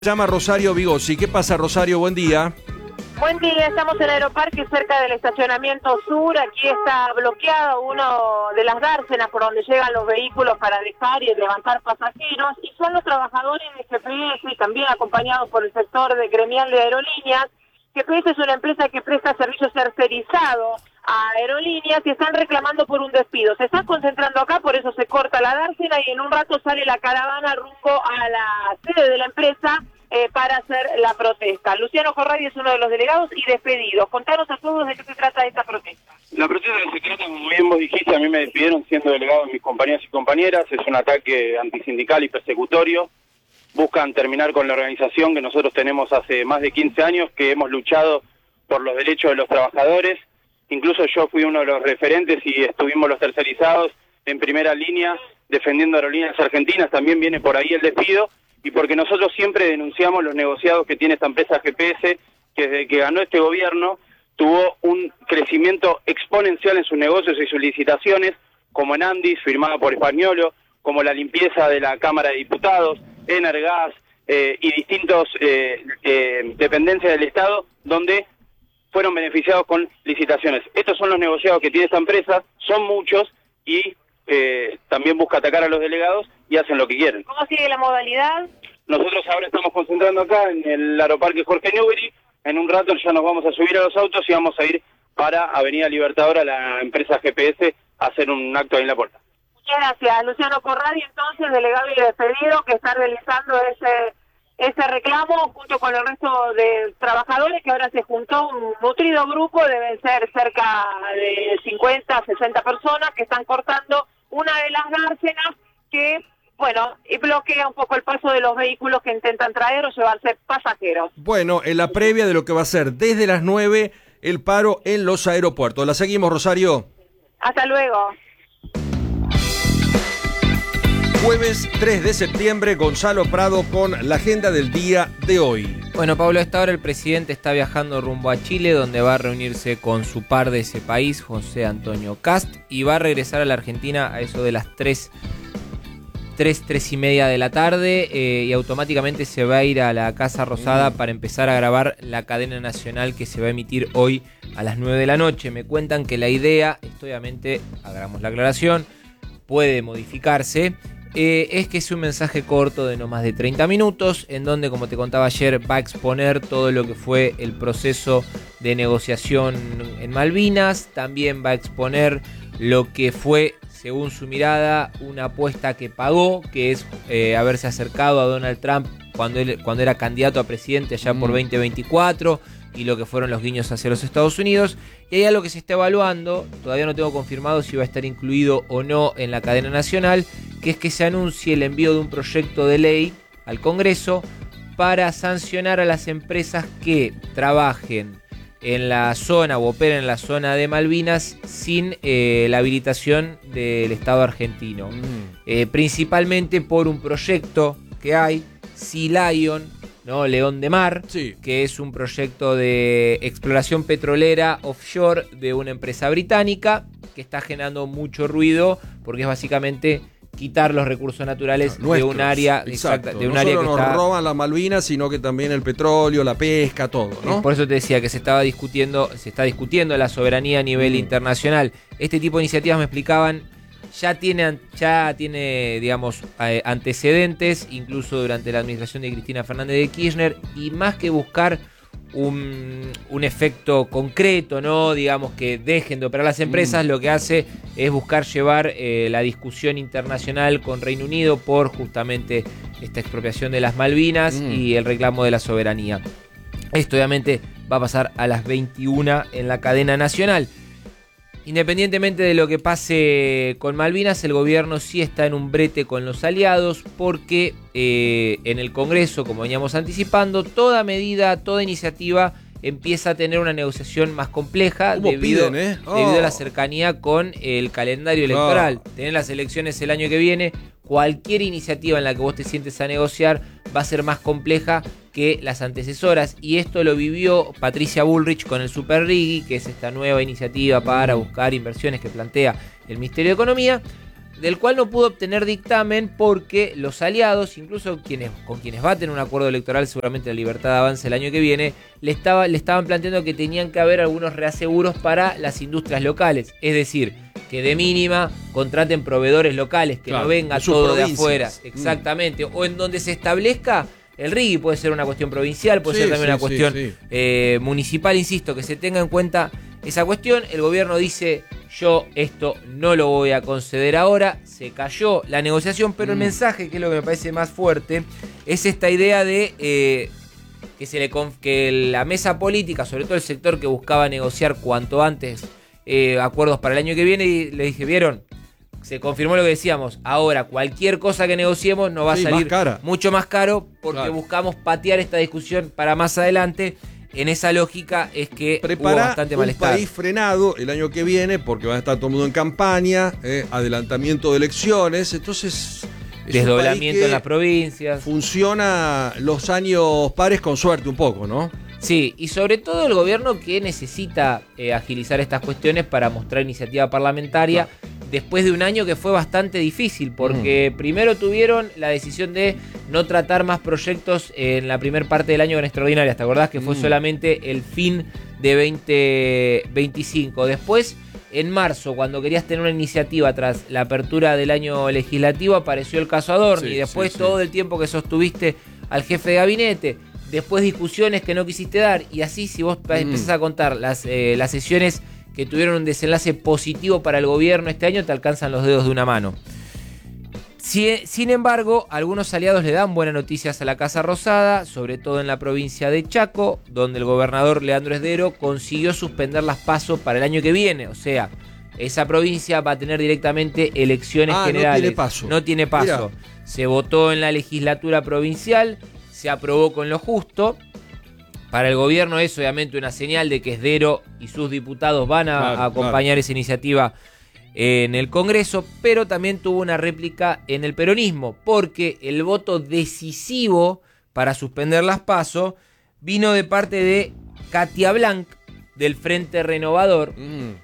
Llama Rosario Vigossi. ¿Qué pasa, Rosario? Buen día. Buen día, estamos en el Aeroparque cerca del estacionamiento sur. Aquí está bloqueado uno de las dársenas por donde llegan los vehículos para dejar y levantar pasajeros, y son los trabajadores de GPS, también acompañados por el sector de gremial de aerolíneas. GPS es una empresa que presta servicios tercerizados a aerolíneas y están reclamando por un despido. Se están concentrando acá, por eso se corta la dársena y en un rato sale la caravana rumbo a la sede de la empresa para hacer la protesta. Luciano Corradi es uno de los delegados y despedidos. Contanos a todos de qué se trata esta protesta. La protesta se trata, como bien vos dijiste, a mí me despidieron siendo delegado de mis compañeros y compañeras. Es un ataque antisindical y persecutorio. Buscan terminar con la organización que nosotros tenemos hace más de 15 años, que hemos luchado por los derechos de los trabajadores. Incluso yo fui uno de los referentes y estuvimos los tercerizados en primera línea defendiendo aerolíneas argentinas. También viene por ahí el despido, y porque nosotros siempre denunciamos los negociados que tiene esta empresa GPS, que desde que ganó este gobierno tuvo un crecimiento exponencial en sus negocios y sus licitaciones, como en Andis, firmada por Españolo, como la limpieza de la Cámara de Diputados, Energas y distintos dependencias del Estado, donde fueron beneficiados con licitaciones. Estos son los negociados que tiene esta empresa, son muchos, y también busca atacar a los delegados y hacen lo que quieren. ¿Cómo sigue la modalidad? Nosotros ahora estamos concentrando acá en el Aeroparque Jorge Newbery. En un rato ya nos vamos a subir a los autos y vamos a ir para Avenida Libertadora, la empresa GPS, a hacer un acto ahí en la puerta. Muchas gracias. Luciano Corradi, entonces, delegado y despedido, que está realizando ese reclamo junto con el resto de trabajadores, que ahora se juntó un nutrido grupo, deben ser cerca de 50, 60 personas, que están cortando una de las dársenas que, bueno, y bloquea un poco el paso de los vehículos que intentan traer o llevarse pasajeros. Bueno, en la previa de lo que va a ser desde las 9 el paro en los aeropuertos. La seguimos, Rosario. Hasta luego. Jueves 3 de septiembre, Gonzalo Prado con la agenda del día de hoy. Bueno, Pablo, a esta hora el presidente está viajando rumbo a Chile, donde va a reunirse con su par de ese país, José Antonio Kast, y va a regresar a la Argentina a eso de las 3 y media de la tarde, y automáticamente se va a ir a la Casa Rosada para empezar a grabar la cadena nacional que se va a emitir hoy a las 9 de la noche. Me cuentan que la idea, esto obviamente, hagamos la aclaración, puede modificarse. Es que es un mensaje corto de no más de 30 minutos, en donde, como te contaba ayer, va a exponer todo lo que fue el proceso de negociación en Malvinas. También va a exponer lo que fue, según su mirada, una apuesta que pagó, que es haberse acercado a Donald Trump cuando era candidato a presidente allá por 2024, y lo que fueron los guiños hacia los Estados Unidos. Y hay algo que se está evaluando, todavía no tengo confirmado si va a estar incluido o no en la cadena nacional, que es que se anuncie el envío de un proyecto de ley al Congreso para sancionar a las empresas que trabajen en la zona o operen en la zona de Malvinas sin la habilitación del Estado argentino. Principalmente por un proyecto que hay, Sea Lion, ¿no? León de Mar, sí, que es un proyecto de exploración petrolera offshore de una empresa británica que está generando mucho ruido porque es básicamente quitar los recursos naturales de un área, exacta, de un área que nos roban las Malvinas, sino que también el petróleo, la pesca, todo, ¿no? Por eso te decía que se está discutiendo la soberanía a nivel internacional. Este tipo de iniciativas, me explicaban, ya tiene, digamos, antecedentes, incluso durante la administración de Cristina Fernández de Kirchner, y más que buscar un efecto concreto, ¿no? Digamos, que dejen de operar las empresas, lo que hace es buscar llevar la discusión internacional con Reino Unido por justamente esta expropiación de las Malvinas y el reclamo de la soberanía. Esto obviamente va a pasar a las 21 en la cadena nacional. Independientemente de lo que pase con Malvinas, el gobierno sí está en un brete con los aliados porque en el Congreso, como veníamos anticipando, toda medida, toda iniciativa empieza a tener una negociación más compleja debido a la cercanía con el calendario electoral. Tener las elecciones el año que viene, cualquier iniciativa en la que vos te sientes a negociar va a ser más compleja que las antecesoras, y esto lo vivió Patricia Bullrich con el Super Riggi, que es esta nueva iniciativa para buscar inversiones que plantea el Ministerio de Economía. del cual no pudo obtener dictamen porque los aliados, incluso con quienes va a tener un acuerdo electoral, seguramente la Libertad Avanza el año que viene, le estaban planteando que tenían que haber algunos reaseguros para las industrias locales. Es decir, que de mínima contraten proveedores locales, que no venga todo de afuera. Exactamente. O en donde se establezca el RIGI, puede ser una cuestión provincial, puede ser también una cuestión municipal, insisto, que se tenga en cuenta esa cuestión. El gobierno dice: yo esto no lo voy a conceder ahora. Se cayó la negociación, pero el mensaje, que es lo que me parece más fuerte, es esta idea de que la mesa política, sobre todo el sector que buscaba negociar cuanto antes acuerdos para el año que viene, y le dije: vieron, se confirmó lo que decíamos, ahora cualquier cosa que negociemos nos va a salir mucho más caro, porque buscamos patear esta discusión para más adelante. En esa lógica es que hubo bastante malestar. Un país frenado el año que viene porque va a estar todo el mundo en campaña, adelantamiento de elecciones, entonces desdoblamiento en las provincias. Funciona los años pares con suerte un poco, ¿no? Sí, y sobre todo el gobierno, que necesita agilizar estas cuestiones para mostrar iniciativa parlamentaria. Después de un año que fue bastante difícil, porque primero tuvieron la decisión de no tratar más proyectos en la primera parte del año con extraordinarias. ¿Te acordás que fue solamente el fin de 2025? Después, en marzo, cuando querías tener una iniciativa tras la apertura del año legislativo, apareció el caso Adorni. Y después todo el tiempo que sostuviste al jefe de gabinete, después discusiones que no quisiste dar, y así, si vos empezás a contar las sesiones que tuvieron un desenlace positivo para el gobierno este año, te alcanzan los dedos de una mano. Sin embargo, algunos aliados le dan buenas noticias a la Casa Rosada, sobre todo en la provincia de Chaco, donde el gobernador Leandro Esdero consiguió suspender las PASO para el año que viene. O sea, esa provincia va a tener directamente elecciones generales. No tiene paso. Se votó en la legislatura provincial, se aprobó con lo justo. Para el gobierno es obviamente una señal de que Esdero y sus diputados van a acompañar esa iniciativa en el Congreso, pero también tuvo una réplica en el peronismo, porque el voto decisivo para suspender las PASO vino de parte de Katia Blanc, del Frente Renovador,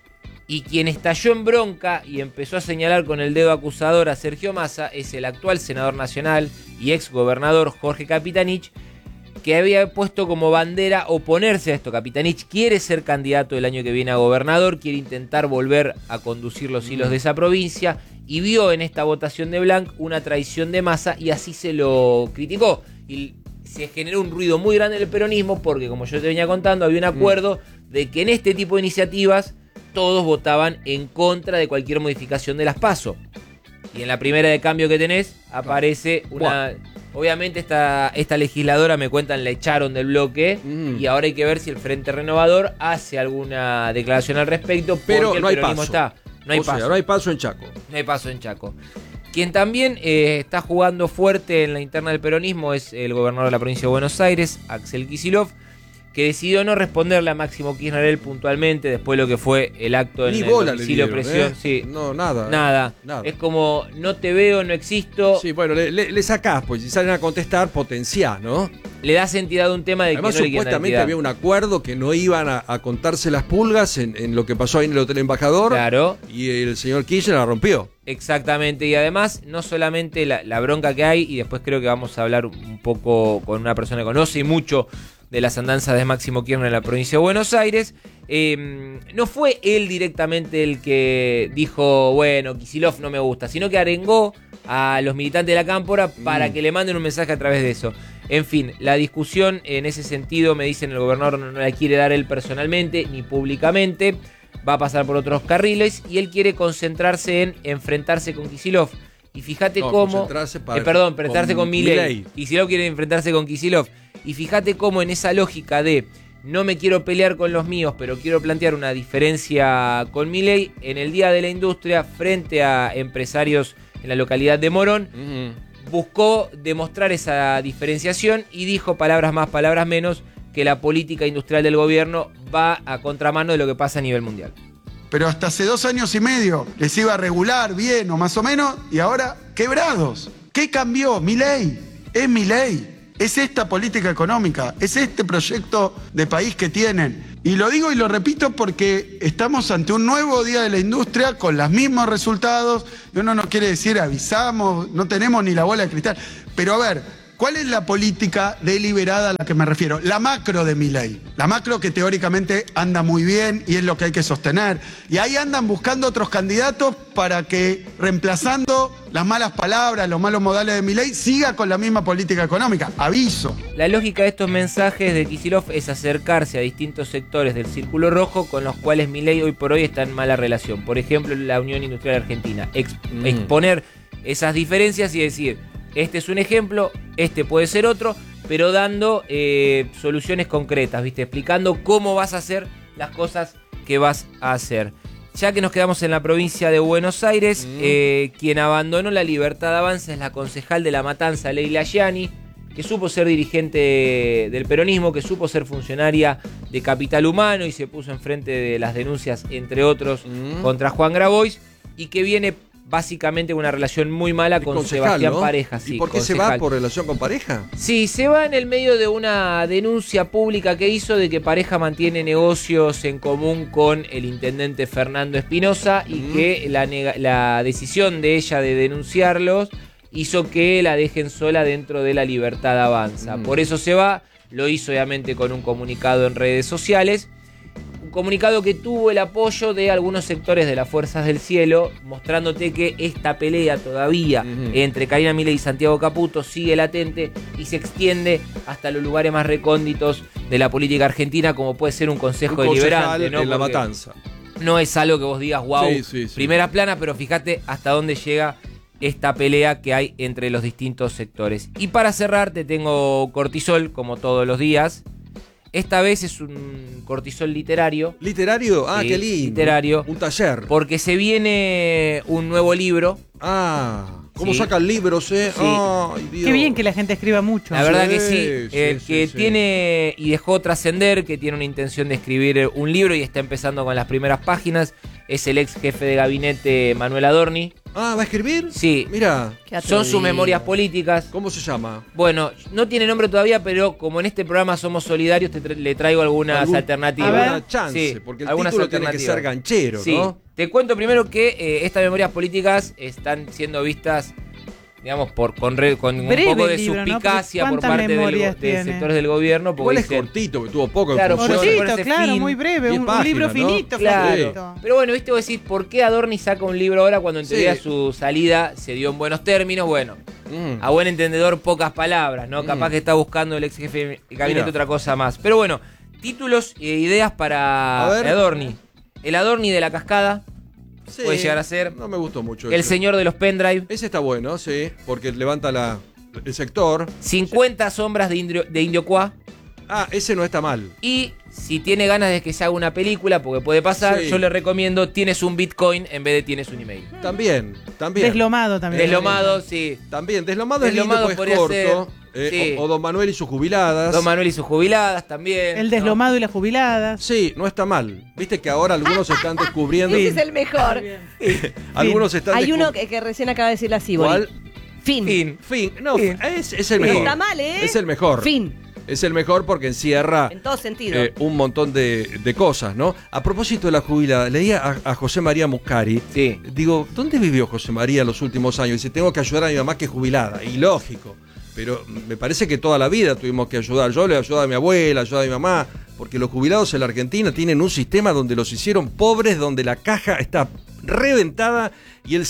y quien estalló en bronca y empezó a señalar con el dedo acusador a Sergio Massa es el actual senador nacional y ex gobernador Jorge Capitanich, que había puesto como bandera oponerse a esto. Capitanich quiere ser candidato el año que viene a gobernador, quiere intentar volver a conducir los hilos de esa provincia, y vio en esta votación de Blanc una traición de Massa, y así se lo criticó. Y se generó un ruido muy grande en el peronismo, porque, como yo te venía contando, había un acuerdo de que en este tipo de iniciativas todos votaban en contra de cualquier modificación de las PASO. Y en la primera de cambio que tenés aparece una... Obviamente esta legisladora, me cuentan, la echaron del bloque, y ahora hay que ver si el Frente Renovador hace alguna declaración al respecto, pero no hay paso. No hay paso en Chaco. No hay paso en Chaco. Quien también está jugando fuerte en la interna del peronismo es el gobernador de la provincia de Buenos Aires, Axel Kicillof, que decidió no responderle a Máximo Kirchner puntualmente después de lo que fue el acto en el domicilio presión. Sí. No, nada. Nada. Es como: no te veo, no existo. Sí, bueno, le sacás, pues si salen a contestar, potenciás, ¿no? Le das entidad a un tema de además, que no le quieren dar supuestamente entidad. había un acuerdo que no iban a contarse las pulgas en lo que pasó ahí en el Hotel Embajador. Claro. Y el señor Kirchner la rompió. Exactamente, y además no solamente la bronca que hay, y después creo que vamos a hablar un poco con una persona que conoce mucho de las andanzas de Máximo Kirchner en la provincia de Buenos Aires. No fue él directamente el que dijo: bueno, Kicillof no me gusta, sino que arengó a los militantes de la Cámpora para que le manden un mensaje a través de eso. En fin, la discusión en ese sentido, me dicen, el gobernador no la quiere dar él personalmente ni públicamente, va a pasar por otros carriles, y él quiere concentrarse en enfrentarse con Kicillof. Y fíjate cómo... enfrentarse con Milei. Kicillof quiere enfrentarse con Kicillof. Y fíjate cómo en esa lógica de no me quiero pelear con los míos, pero quiero plantear una diferencia con Milei, en el Día de la Industria, frente a empresarios en la localidad de Morón, buscó demostrar esa diferenciación y dijo, palabras más, palabras menos, que la política industrial del gobierno va a contramano de lo que pasa a nivel mundial. Pero hasta hace 2 años y medio les iba a regular bien o más o menos, y ahora quebrados. ¿Qué cambió? Milei. Es Milei. Es esta política económica, es este proyecto de país que tienen. Y lo digo y lo repito porque estamos ante un nuevo día de la industria con los mismos resultados. Y uno no quiere decir avisamos, no tenemos ni la bola de cristal. Pero a ver, ¿cuál es la política deliberada a la que me refiero? La macro de Milei. La macro que teóricamente anda muy bien y es lo que hay que sostener. Y ahí andan buscando otros candidatos para que, reemplazando las malas palabras, los malos modales de Milei, siga con la misma política económica. Aviso. La lógica de estos mensajes de Kicillof es acercarse a distintos sectores del Círculo Rojo con los cuales Milei hoy por hoy está en mala relación. Por ejemplo, la Unión Industrial Argentina. Exponer esas diferencias y decir, este es un ejemplo, este puede ser otro, pero dando soluciones concretas, ¿viste? Explicando cómo vas a hacer las cosas que vas a hacer. Ya que nos quedamos en la provincia de Buenos Aires, quien abandonó la Libertad Avanza es la concejal de La Matanza, Leila Gianni, que supo ser dirigente del peronismo, que supo ser funcionaria de Capital Humano y se puso enfrente de las denuncias, entre otros, contra Juan Grabois, y que viene básicamente con una relación muy mala con Sebastián Pareja. Sí, ¿y por qué concejal. se va por relación con Pareja? Sí, se va en el medio de una denuncia pública que hizo de que Pareja mantiene negocios en común con el intendente Fernando Espinosa y que la decisión de ella de denunciarlos hizo que la dejen sola dentro de la Libertad Avanza. Por eso se va, lo hizo obviamente con un comunicado en redes sociales. Un comunicado que tuvo el apoyo de algunos sectores de las Fuerzas del Cielo, mostrándote que esta pelea todavía entre Karina Milei y Santiago Caputo sigue latente y se extiende hasta los lugares más recónditos de la política argentina, como puede ser un consejo deliberante, ¿no? En La Matanza. No es algo que vos digas, wow, sí. primera plana, pero fíjate hasta dónde llega esta pelea que hay entre los distintos sectores. Y para cerrar, te tengo cortisol, como todos los días. Esta vez es un cortisol literario. ¿Literario? Ah, Sí, qué lindo. literario. Un taller. Porque se viene un nuevo libro. ¿Cómo Sí. sacan libros, Sí. Ay, Dios. Qué bien que la gente escriba mucho. La verdad Sí, que sí. El sí, que sí. tiene y dejó trascender, que tiene una intención de escribir un libro y está empezando con las primeras páginas, es el ex jefe de gabinete Manuel Adorni. ¿Va a escribir? Sí. Mira, Son sus memorias políticas. ¿cómo se llama? Bueno, no tiene nombre todavía, pero como en este programa somos solidarios, le traigo algunas alternativas. Alguna chance, Sí, porque el algunas título tiene que alternativas. ser ganchero, Sí. ¿no? Te cuento primero que estas memorias políticas están siendo vistas, digamos, con un Breve poco de el libro, ¿no? suspicacia por ¿Cuántas parte memorias de tiene? sectores del gobierno. Porque Igual es dicen, cortito, que tuvo poco Claro, en función. cortito, Cortito, ese claro, fin, muy breve, 10 un páginas, libro ¿no? finito, Claro. flaquito. Pero bueno, viste, vos decís, ¿por qué Adorni saca un libro ahora cuando en teoría Sí. su salida se dio en buenos términos? Bueno, a buen entendedor, pocas palabras, ¿no? Capaz que está buscando el ex jefe de gabinete Mira. otra cosa más. Pero bueno, títulos e ideas para A ver. Adorni. El Adorni de la cascada, Sí, puede llegar a ser. No me gustó mucho El ese. señor de los pendrive. Ese está bueno, sí, porque levanta el sector. 50 sombras de Indio Qua. Ese no está mal. Y si tiene ganas de que se haga una película, porque puede pasar, Sí. yo le recomiendo Tienes un Bitcoin en vez de Tienes un email. También. Deslomado también. Deslomado, sí. También, Deslomado es Deslomado lindo, pues es podría corto. ser, sí. O Don Manuel y sus jubiladas. Don Manuel y sus jubiladas también. El deslomado y las jubiladas. Sí, no está mal. Viste que ahora algunos están descubriendo. Ese es el mejor. Algunos están Hay uno descubriendo. que recién acaba de decir la Sibori. ¿Cuál? Fin. Fin. No, Fin. es el mejor. Está mal, ¿eh? Es el mejor. Fin. Es el mejor porque encierra En todo sentido. un montón de cosas, ¿no? A propósito de la jubilada, leía a José María Muscari. Sí. Digo, ¿dónde vivió José María los últimos años? Dice, tengo que ayudar a mi mamá que es jubilada. Y lógico. Pero me parece que toda la vida tuvimos que ayudar. Yo le ayudaba a mi abuela, ayudaba a mi mamá. Porque los jubilados en la Argentina tienen un sistema donde los hicieron pobres, donde la caja está reventada y el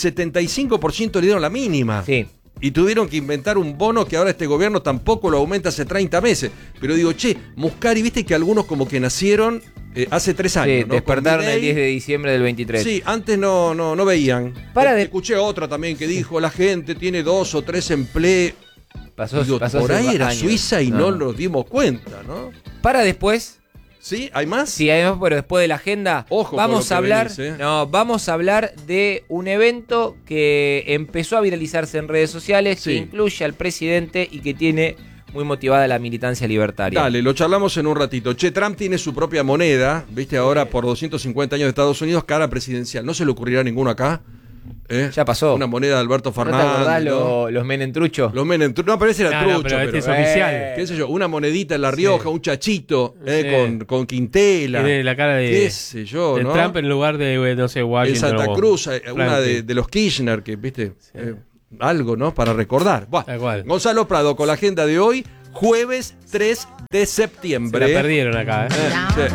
75% le dieron la mínima. Sí. Y tuvieron que inventar un bono que ahora este gobierno tampoco lo aumenta hace 30 meses. Pero digo, che, Muscari, viste que algunos como que nacieron hace 3 años, Sí, ¿no? despertaron Con el Milei. 10 de diciembre del 23. Sí, antes no veían. Para Escuché otra también que dijo, la gente tiene 2 o 3 empleos. Pasó Digo, pasó por hace ahí era años. Suiza y no nos dimos cuenta, ¿no? Para después, ¿Sí? ¿Hay más? sí, además, pero después de la agenda, Ojo con vamos lo que a hablar, venís, vamos a hablar de un evento que empezó a viralizarse en redes sociales, Sí. que incluye al presidente y que tiene muy motivada la militancia libertaria. Dale, lo charlamos en un ratito. Che, Trump tiene su propia moneda, viste, ahora por 250 años de Estados Unidos, cara presidencial. ¿No se le ocurrirá a ninguno acá? Ya pasó. Una moneda de Alberto ¿No te Fernández. acordás ¿no? los Menem truchos? Los Menem truchos. No, parece era trucho, pero este es oficial. qué sé yo, una monedita en La Rioja, un chachito, con Quintela. Tiene la cara de, qué sé yo, de ¿no? Trump en lugar de, no sé, Washington. En Santa o Cruz, una Franklin. de los Kirchner, que, viste, algo, ¿no? Para recordar. Buah. Tal cual. Gonzalo Prado con la agenda de hoy, jueves 3 de septiembre. Se la perdieron acá, Sí.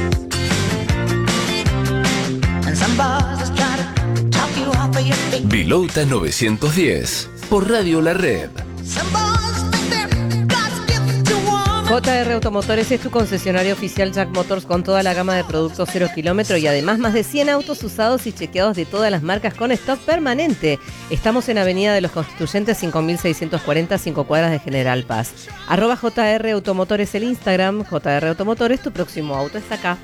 Vilota 910 por Radio La Red. JR Automotores es tu concesionario oficial Jack Motors con toda la gama de productos 0 kilómetro y además más de 100 autos usados y chequeados de todas las marcas con stock permanente. Estamos en Avenida de los Constituyentes 5640, 5 cuadras de General Paz. @JR Automotores el Instagram, JR Automotores, tu próximo auto está acá.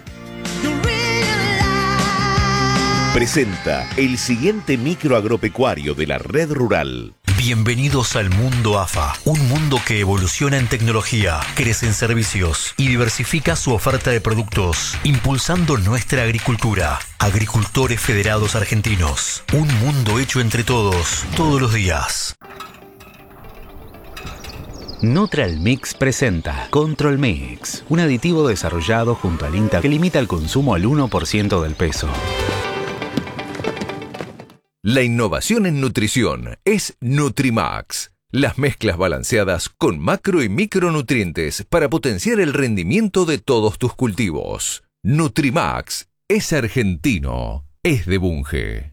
Presenta el siguiente micro agropecuario de la Red Rural. Bienvenidos al mundo AFA, un mundo que evoluciona en tecnología, crece en servicios y diversifica su oferta de productos, impulsando nuestra agricultura. Agricultores Federados Argentinos, un mundo hecho entre todos, todos los días. Neutral Mix presenta Control Mix, un aditivo desarrollado junto al INTA que limita el consumo al 1% del peso. La innovación en nutrición es Nutrimax. Las mezclas balanceadas con macro y micronutrientes para potenciar el rendimiento de todos tus cultivos. Nutrimax es argentino, es de Bunge.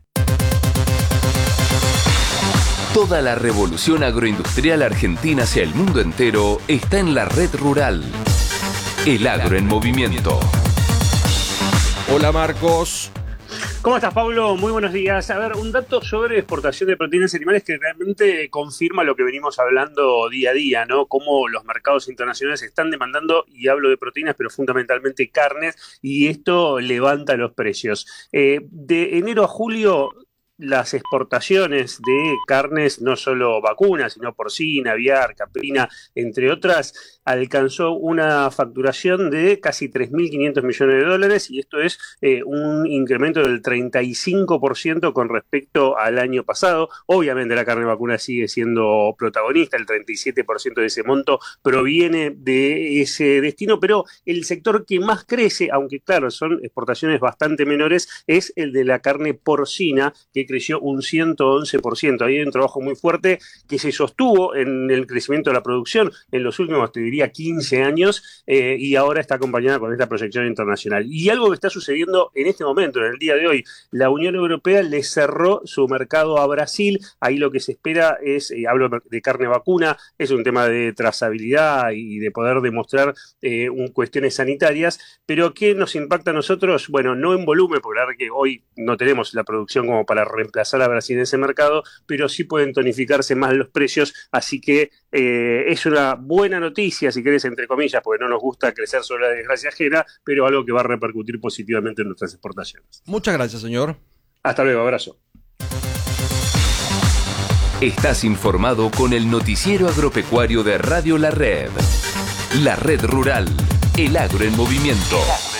Toda la revolución agroindustrial argentina hacia el mundo entero está en la Red Rural. El agro en movimiento. Hola, Marcos. ¿Cómo estás, Pablo? Muy buenos días. A ver, un dato sobre exportación de proteínas animales que realmente confirma lo que venimos hablando día a día, ¿no? Cómo los mercados internacionales están demandando, y hablo de proteínas, pero fundamentalmente carnes, y esto levanta los precios. De enero a julio, las exportaciones de carnes, no solo vacunas, sino porcina, aviar, caprina, entre otras, alcanzó una facturación de casi 3.500 millones de dólares, y esto es un incremento del 35% con respecto al año pasado. Obviamente la carne vacuna sigue siendo protagonista, el 37% de ese monto proviene de ese destino, pero el sector que más crece, aunque claro, son exportaciones bastante menores, es el de la carne porcina, que creció un 111%. Ahí hay un trabajo muy fuerte que se sostuvo en el crecimiento de la producción en los últimos, te diría, 15 años, y ahora está acompañada con esta proyección internacional. Y algo que está sucediendo en este momento, en el día de hoy, la Unión Europea le cerró su mercado a Brasil. Ahí lo que se espera es, hablo de carne vacuna, es un tema de trazabilidad y de poder demostrar cuestiones sanitarias, pero ¿qué nos impacta a nosotros? Bueno, no en volumen, porque la verdad que hoy no tenemos la producción como para reemplazar a Brasil en ese mercado, pero sí pueden tonificarse más los precios, así que es una buena noticia, si querés, entre comillas, porque no nos gusta crecer sobre la desgracia ajena, pero algo que va a repercutir positivamente en nuestras exportaciones. Muchas gracias, señor. Hasta luego, abrazo. Estás informado con el noticiero agropecuario de Radio La Red. La Red Rural, el agro en movimiento.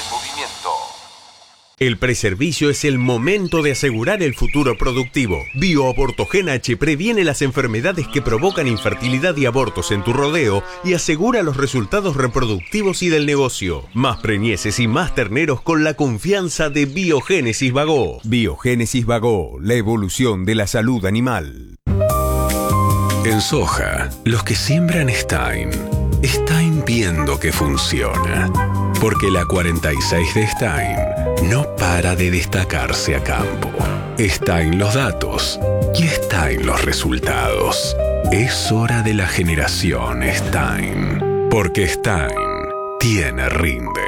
El preservicio es el momento de asegurar el futuro productivo. BioAbortogen H previene las enfermedades que provocan infertilidad y abortos en tu rodeo y asegura los resultados reproductivos y del negocio. Más preñeces y más terneros con la confianza de Biogénesis Bagó. Biogénesis Bagó, la evolución de la salud animal. En soja, los que siembran Stein viendo que funciona. Porque la 46 de Stein no para de destacarse a campo. Está en los datos y está en los resultados. Es hora de la generación Stein. Porque Stein tiene rinde.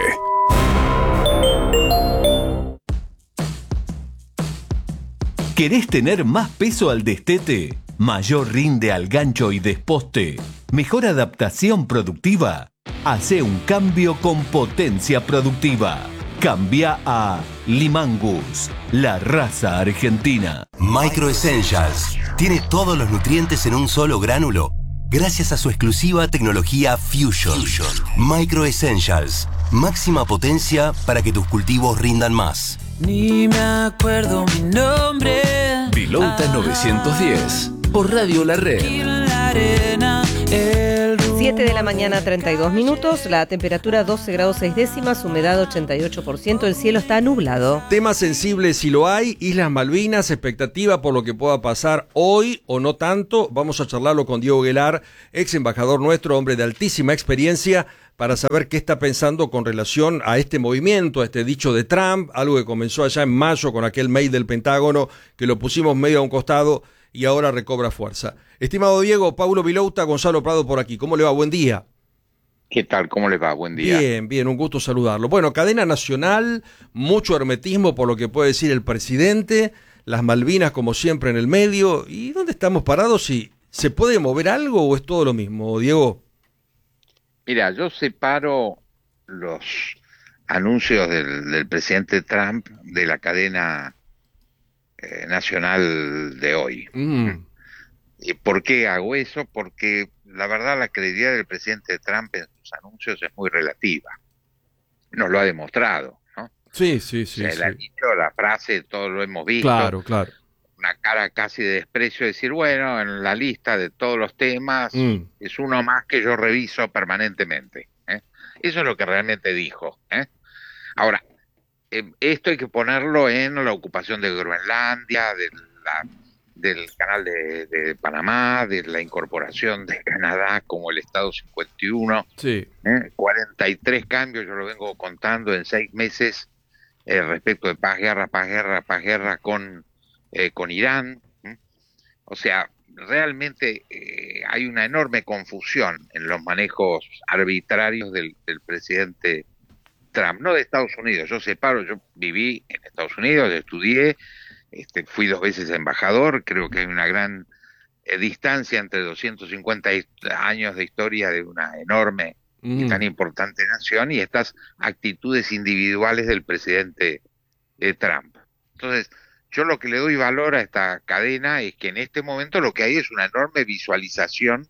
¿Querés tener más peso al destete? ¿Mayor rinde al gancho y desposte? ¿Mejor adaptación productiva? Hacé un cambio con Potencia Productiva. Cambia a Limangus, la raza argentina. Micro Essentials tiene todos los nutrientes en un solo gránulo gracias a su exclusiva tecnología Fusion. Micro Essentials, máxima potencia para que tus cultivos rindan más. Ni me acuerdo mi nombre. Pilouta 910 por Radio La Red. 7 de la mañana, 32 minutos, la temperatura 12 grados 6 décimas, humedad 88%, el cielo está nublado. Temas sensibles si lo hay, Islas Malvinas, expectativa por lo que pueda pasar hoy o no tanto. Vamos a charlarlo con Diego Guelar, ex embajador nuestro, hombre de altísima experiencia, para saber qué está pensando con relación a este movimiento, a este dicho de Trump, algo que comenzó allá en mayo con aquel mail del Pentágono, que lo pusimos medio a un costado y ahora recobra fuerza. Estimado Diego, Paulo Vilouta, Gonzalo Prado por aquí. ¿Cómo le va? Buen día. ¿Qué tal? ¿Cómo les va? Buen día. Bien, bien, un gusto saludarlo. Bueno, cadena nacional, mucho hermetismo por lo que puede decir el presidente, las Malvinas como siempre en el medio. ¿Y dónde estamos parados? ¿Y se puede mover algo o es todo lo mismo, Diego? Mira, yo separo los anuncios del presidente Trump de la cadena nacional de hoy. ¿Y por qué hago eso? Porque la verdad la credibilidad del presidente Trump en sus anuncios es muy relativa. Nos lo ha demostrado, ¿no? Sí. Él ha dicho la frase, todos lo hemos visto. Claro. Una cara casi de desprecio, decir, bueno, en la lista de todos los temas es uno más que yo reviso permanentemente. Eso es lo que realmente dijo. Ahora, esto hay que ponerlo en la ocupación de Groenlandia, del canal de Panamá, de la incorporación de Canadá como el Estado 51. Sí. 43 cambios, yo lo vengo contando en 6 meses respecto de paz, guerra con Irán. O sea, realmente hay una enorme confusión en los manejos arbitrarios del presidente Trump, no de Estados Unidos. Yo viví en Estados Unidos, estudié, fui 2 veces embajador, creo que hay una gran distancia entre 250 años de historia de una enorme y tan importante nación y estas actitudes individuales del presidente Trump. Entonces, yo lo que le doy valor a esta cadena es que en este momento lo que hay es una enorme visualización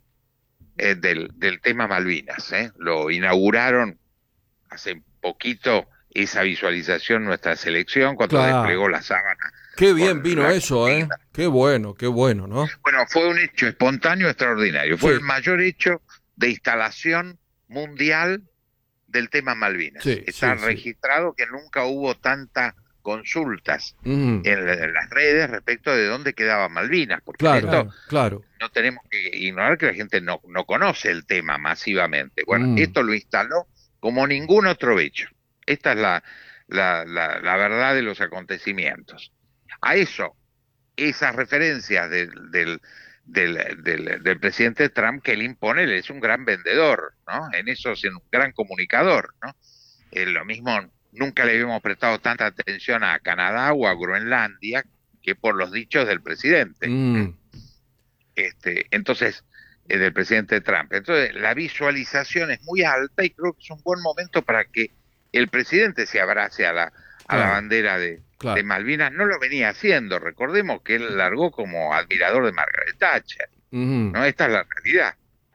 del tema Malvinas. Lo inauguraron hace poquito esa visualización nuestra selección cuando desplegó la sábana. Qué bien vino eso, Qué bueno, ¿no? Bueno, fue un hecho espontáneo extraordinario. Fue el mayor hecho de instalación mundial del tema Malvinas. Está registrado que nunca hubo tanta consultas en las redes respecto de dónde quedaba Malvinas, porque claro. No tenemos que ignorar que la gente no conoce el tema masivamente. Bueno, esto lo instaló como ningún otro hecho. Esta es la verdad de los acontecimientos. A eso, esas referencias del presidente Trump que él impone, él es un gran vendedor, ¿no? En eso es un gran comunicador, ¿no? Lo mismo, nunca le habíamos prestado tanta atención a Canadá o a Groenlandia que por los dichos del presidente. Entonces, del presidente Trump. Entonces, la visualización es muy alta y creo que es un buen momento para que el presidente se abrace a la bandera de Malvinas. No lo venía haciendo. Recordemos que él largó como admirador de Margaret Thatcher. ¿No? Esta es la realidad.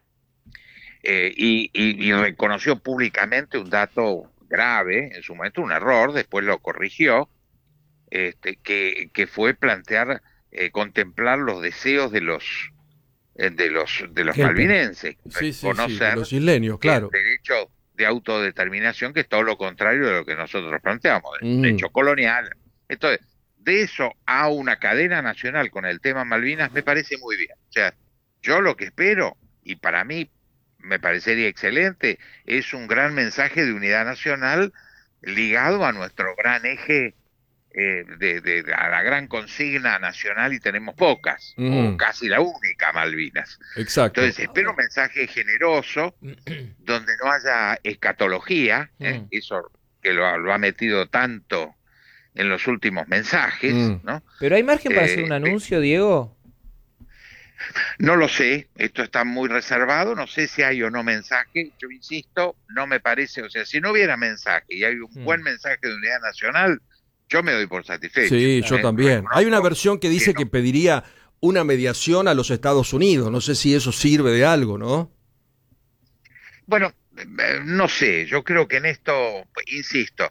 Y reconoció públicamente un dato grave, en su momento un error, después lo corrigió, que fue plantear, contemplar los deseos de los malvinenses, de los isleños, claro. El derecho de autodeterminación, que es todo lo contrario de lo que nosotros planteamos, el derecho colonial. Entonces, de eso a una cadena nacional con el tema Malvinas me parece muy bien. O sea, yo lo que espero, y para mí me parecería excelente, es un gran mensaje de unidad nacional ligado a nuestro gran eje, a la gran consigna nacional, y tenemos pocas, o casi la única, Malvinas. Exacto. Entonces espero un mensaje generoso, donde no haya escatología, eso que lo ha metido tanto en los últimos mensajes, ¿no? ¿Pero hay margen para hacer un anuncio, Diego? No lo sé, esto está muy reservado, no sé si hay o no mensaje, yo insisto, no me parece, o sea, si no hubiera mensaje y hay un buen mensaje de unidad nacional, yo me doy por satisfecho. Sí, yo también. Hay una versión que dice que pediría una mediación a los Estados Unidos, no sé si eso sirve de algo, ¿no? Bueno, no sé, yo creo que en esto, insisto,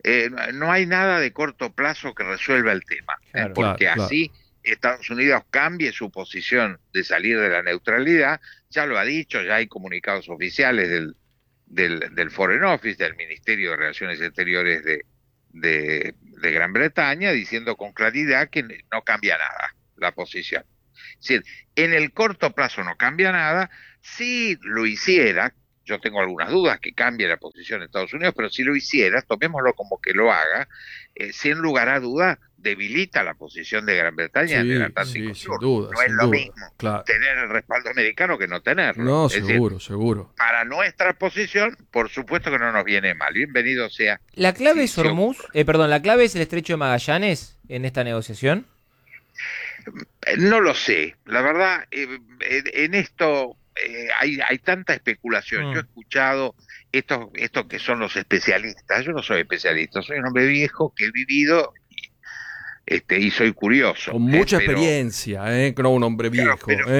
no hay nada de corto plazo que resuelva el tema, porque así Estados Unidos cambie su posición de salir de la neutralidad. Ya lo ha dicho, ya hay comunicados oficiales del Foreign Office, del Ministerio de Relaciones Exteriores de Gran Bretaña, diciendo con claridad que no cambia nada la posición. Es decir, en el corto plazo no cambia nada. Si lo hiciera, yo tengo algunas dudas que cambie la posición de Estados Unidos, pero si lo hiciera, tomémoslo como que lo haga, sin lugar a duda debilita la posición de Gran Bretaña en el Atlántico Sur. Sin duda, no es lo mismo tener el respaldo americano que no tenerlo. No, es seguro, decir, seguro. Para nuestra posición, por supuesto que no nos viene mal. Bienvenido sea. ¿La clave es Hormuz? ¿La clave es el Estrecho de Magallanes en esta negociación? No lo sé. La verdad, en esto hay tanta especulación. Yo he escuchado estos que son los especialistas. Yo no soy especialista, soy un hombre viejo que he vivido y soy curioso. Con mucha experiencia, no un hombre viejo.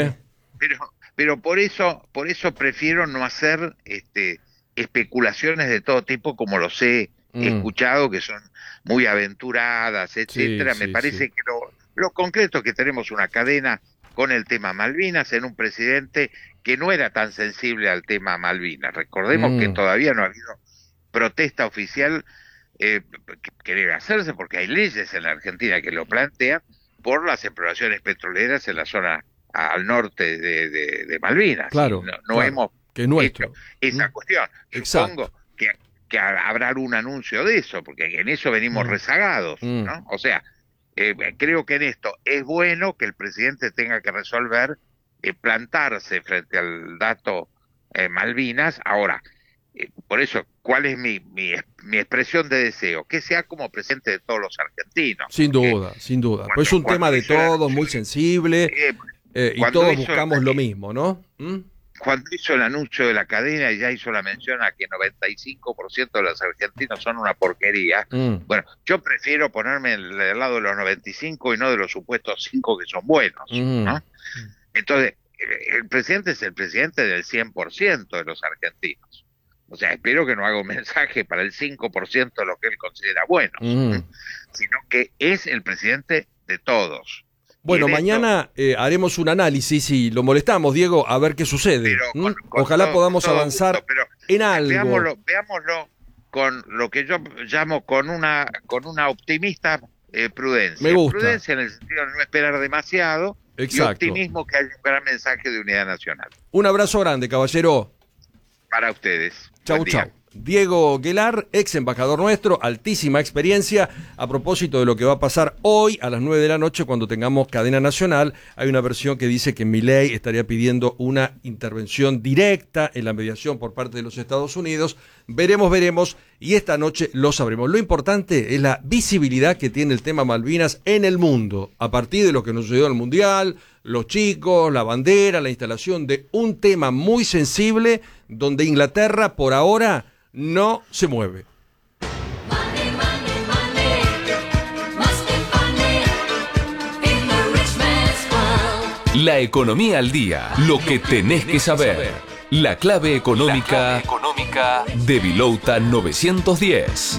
Pero por eso prefiero no hacer especulaciones de todo tipo como los he escuchado, que son muy aventuradas, etcétera. Me parece que lo concreto es que tenemos una cadena con el tema Malvinas en un presidente que no era tan sensible al tema Malvinas. Recordemos que todavía no ha habido protesta oficial que debe hacerse, porque hay leyes en la Argentina que lo plantean por las exploraciones petroleras en la zona al norte de Malvinas. Claro, no hemos que nuestro. hecho esa cuestión. Supongo que habrá algún anuncio de eso, porque en eso venimos rezagados, ¿no? O sea, creo que en esto es bueno que el presidente tenga que resolver plantarse frente al dato Malvinas. Ahora, por eso, ¿cuál es mi expresión de deseo? Que sea como presidente de todos los argentinos. Sin duda, sin duda. Pues es un tema de todos, muy sensible, y todos buscamos lo mismo, ¿no? Cuando hizo el anuncio de la cadena y ya hizo la mención a que 95% de los argentinos son una porquería, bueno, yo prefiero ponerme del lado de los 95 y no de los supuestos 5 que son buenos, ¿no? Entonces, el presidente es el presidente del 100% de los argentinos. O sea, espero que no haga un mensaje para el 5% de lo que él considera bueno, sino que es el presidente de todos. Bueno, mañana haremos un análisis y lo molestamos, Diego, a ver qué sucede. Ojalá podamos avanzar en algo. Veámoslo con lo que yo llamo con una optimista prudencia. Me gusta. Prudencia en el sentido de no esperar demasiado. Exacto. Y optimismo que haya un gran mensaje de unidad nacional. Un abrazo grande, caballero. Para ustedes. Chau, chau. Diego Guelar, ex embajador nuestro, altísima experiencia. A propósito de lo que va a pasar hoy a las 9 de la noche cuando tengamos cadena nacional, hay una versión que dice que Milei estaría pidiendo una intervención directa en la mediación por parte de los Estados Unidos. Veremos, y esta noche lo sabremos. Lo importante es la visibilidad que tiene el tema Malvinas en el mundo, a partir de lo que nos sucedió en el Mundial, los chicos, la bandera, la instalación de un tema muy sensible donde Inglaterra por ahora no se mueve. La economía al día, lo que tenés que saber. La clave económica de Vilouta 910.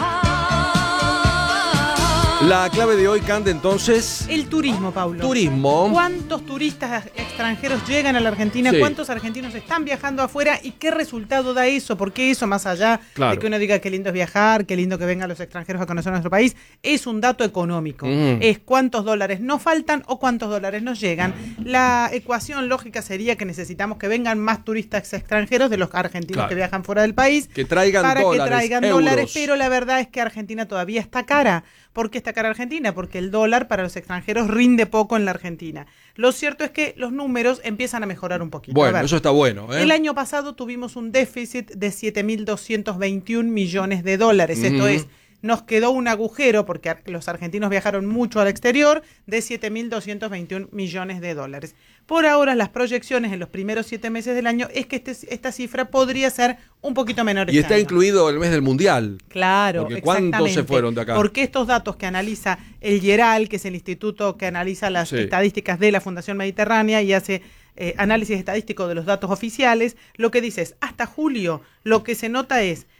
La clave de hoy, Cande, entonces... El turismo, Paulo. Turismo. ¿Cuántos turistas extranjeros llegan a la Argentina? Sí. ¿Cuántos argentinos están viajando afuera? ¿Y qué resultado da eso? Porque eso, más allá de que uno diga qué lindo es viajar, qué lindo que vengan los extranjeros a conocer nuestro país, es un dato económico. Es cuántos dólares nos faltan o cuántos dólares nos llegan. La ecuación lógica sería que necesitamos que vengan más turistas extranjeros de los argentinos que viajan fuera del país. Que traigan para dólares, que traigan euros. dólares, pero la verdad es que Argentina todavía está cara. ¿Por qué está cara Argentina? Porque el dólar para los extranjeros rinde poco en la Argentina. Lo cierto es que los números empiezan a mejorar un poquito. Bueno, eso está bueno. El año pasado tuvimos un déficit de 7.221 millones de dólares. Esto es, nos quedó un agujero, porque los argentinos viajaron mucho al exterior, de 7.221 millones de dólares. Por ahora, las proyecciones en los primeros 7 meses del año es que esta cifra podría ser un poquito menor. Y está incluido el mes del Mundial. Claro, porque ¿cuántos se fueron de acá? Porque estos datos que analiza el IERAL, que es el instituto que analiza las estadísticas de la Fundación Mediterránea y hace análisis estadístico de los datos oficiales, lo que dice es, hasta julio, lo que se nota es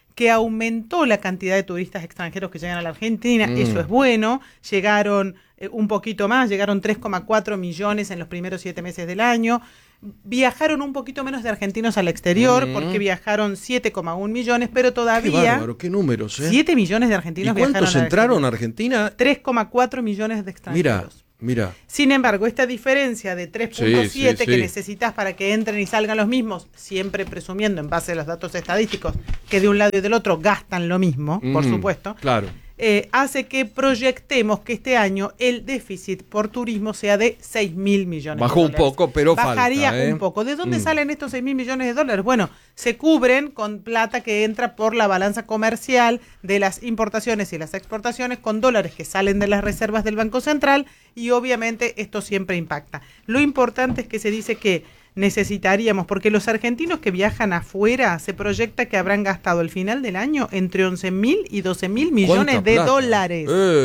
que aumentó la cantidad de turistas extranjeros que llegan a la Argentina, eso es bueno, llegaron un poquito más, llegaron 3,4 millones en los primeros 7 meses del año, viajaron un poquito menos de argentinos al exterior, porque viajaron 7,1 millones, pero todavía... Qué bárbaro, qué números, 7 millones de argentinos viajaron. ¿Y cuántos entraron a Argentina? 3,4 millones de extranjeros. Mira. Sin embargo, esta diferencia de 3,7 que necesitas para que entren y salgan los mismos, siempre presumiendo en base a los datos estadísticos que de un lado y del otro gastan lo mismo, por supuesto, claro. Hace que proyectemos que este año el déficit por turismo sea de 6.000 millones Bajó de dólares. un poco, pero bajaría falta, un poco. ¿De dónde salen estos 6.000 millones de dólares? Bueno, se cubren con plata que entra por la balanza comercial de las importaciones y las exportaciones, con dólares que salen de las reservas del Banco Central, y obviamente esto siempre impacta. Lo importante es que se dice que necesitaríamos, porque los argentinos que viajan afuera se proyecta que habrán gastado al final del año entre 11.000 y 12.000 millones de dólares.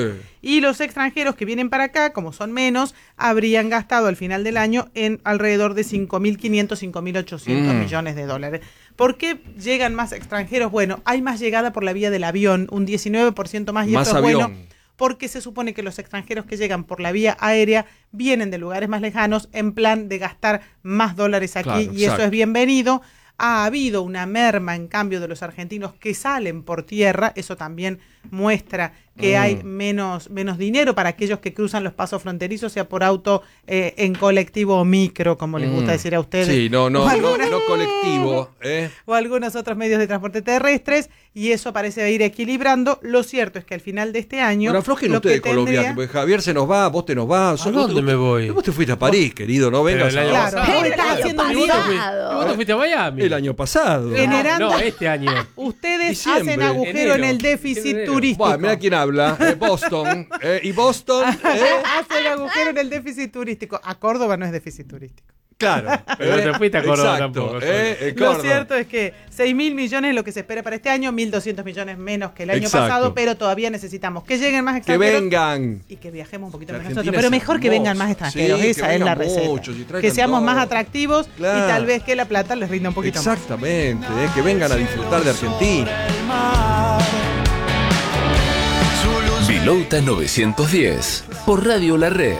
Y los extranjeros que vienen para acá, como son menos, habrían gastado al final del año en alrededor de 5.500, 5.800 millones de dólares. ¿Por qué llegan más extranjeros? Bueno, hay más llegada por la vía del avión, un 19% más, y esto es bueno, porque se supone que los extranjeros que llegan por la vía aérea vienen de lugares más lejanos en plan de gastar más dólares aquí, claro, y eso es bienvenido. Ha habido una merma, en cambio, de los argentinos que salen por tierra, eso también muestra que hay menos dinero para aquellos que cruzan los pasos fronterizos, sea por auto, en colectivo o micro, como les gusta decir a ustedes. Sí, no colectivo. O algunos otros medios de transporte terrestres, y eso parece ir equilibrando. Lo cierto es que al final de este año... Pero aflojen ustedes, Colombia, porque Javier se nos va, vos te nos vas. ¿A dónde me voy? Vos te fuiste a París, querido, no vengas a... Claro, vos estás haciendo un lío. ¿Vos te fuiste a Miami? El año pasado. Generando... No, este año. Ustedes hacen agujero en el déficit turístico. Bueno, mira quién habla. Boston. ¿Y Boston? Hacen agujero en el déficit turístico. A Córdoba no es déficit turístico. Claro. Pero te fuiste a Córdoba tampoco. Lo cierto es que 6.000 millones es lo que se espera para este año, 1.200 millones menos que el año pasado, pero todavía necesitamos que lleguen más extranjeros. Que vengan. Y que viajemos un poquito más nosotros. Pero mejor que vengan más extranjeros, esa es la receta. Que seamos más atractivos, claro, y tal vez que la plata les rinda un poquito más. Exactamente, que vengan a disfrutar de Argentina. Vilauta 910, por Radio La Red.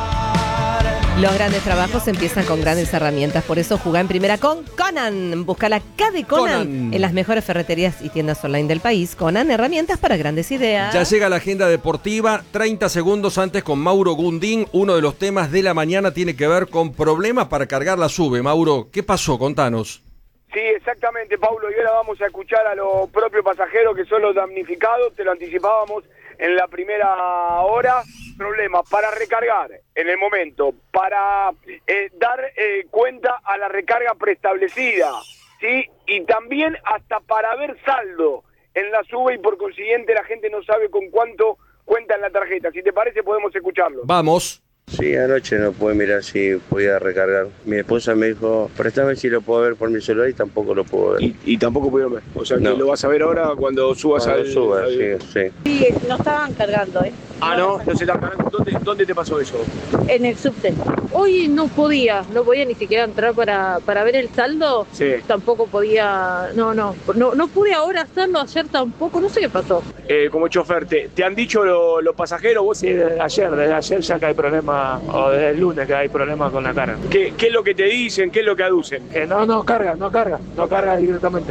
Los grandes trabajos empiezan con grandes herramientas, por eso jugá en primera con Conan. Busca la K de Conan en las mejores ferreterías y tiendas online del país. Conan, herramientas para grandes ideas. Ya llega la agenda deportiva, 30 segundos antes con Mauro Gundín. Uno de los temas de la mañana tiene que ver con problemas para cargar la SUBE. Mauro, ¿qué pasó? Contanos. Sí, exactamente, Paulo, y ahora vamos a escuchar a los propios pasajeros que son los damnificados. Te lo anticipábamos en la primera hora. Problemas para recargar en el momento, para dar cuenta a la recarga preestablecida, ¿sí? Y también hasta para ver saldo en la SUBE, y por consiguiente la gente no sabe con cuánto cuenta en la tarjeta. Si te parece, podemos escucharlo. Vamos. Sí, anoche no pude mirar si podía recargar. Mi esposa me dijo, préstame si lo puedo ver por mi celular, y tampoco lo puedo ver. ¿Y tampoco pudieron ver? O sea, no. ¿Que lo vas a ver ahora cuando subas al...? Sí. Sí, no estaban cargando, Ah, no se estaban cargando. ¿Dónde te pasó eso? En el subte. Hoy no podía ni siquiera entrar para ver el saldo. Sí. Tampoco podía, no pude ahora hacerlo, ayer tampoco, no sé qué pasó. Como chofer, ¿te han dicho los pasajeros? ¿Vos? Sí, desde ayer ya que hay problemas, o desde el lunes que hay problemas con la carga. ¿Qué es lo que te dicen? ¿Qué es lo que aducen? Que no carga directamente.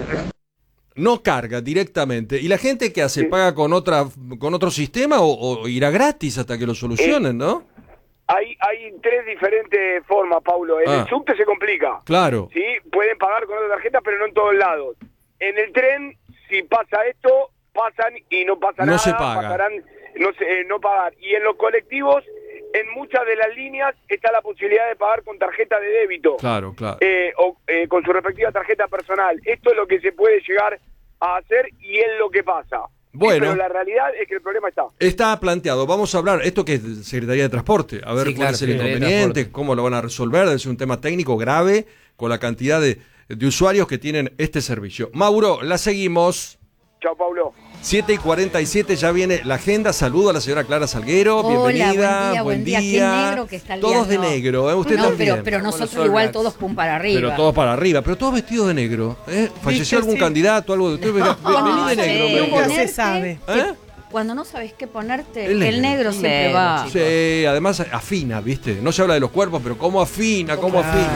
No carga directamente. ¿Y la gente qué hace? ¿Paga con otro sistema o irá gratis hasta que lo solucionen, no? Hay tres diferentes formas, Paulo. En el subte se complica. Claro. Sí, pueden pagar con otra tarjeta, pero no en todos lados. En el tren, si pasa esto, pasan y no pasa nada. No se paga. Pasarán no pagar. Y en los colectivos, en muchas de las líneas está la posibilidad de pagar con tarjeta de débito. Claro. O con su respectiva tarjeta personal. Esto es lo que se puede llegar a hacer y es lo que pasa. Bueno. Pero la realidad es que el problema está. Está planteado. Vamos a hablar, esto que es Secretaría de Transporte, a ver cuál es el inconveniente, cómo lo van a resolver. Es un tema técnico grave con la cantidad de usuarios que tienen este servicio. Mauro, la seguimos. Chao, Paulo. 7:47 ya viene la agenda. Saludo a la señora Clara Salguero. Hola, bienvenida. buen día. Qué negro que está el Todos día, de negro, usted también. Pero nosotros igual todos pum para arriba. Pero todos para arriba, pero todos vestidos de negro. ¿Falleció algún candidato? Algo de usted? Vení de negro. Nunca se sabe. Cuando no sabes qué ponerte, el negro siempre va. Sí, además afina, ¿viste? No se habla de los cuerpos, pero cómo afina, cómo afina.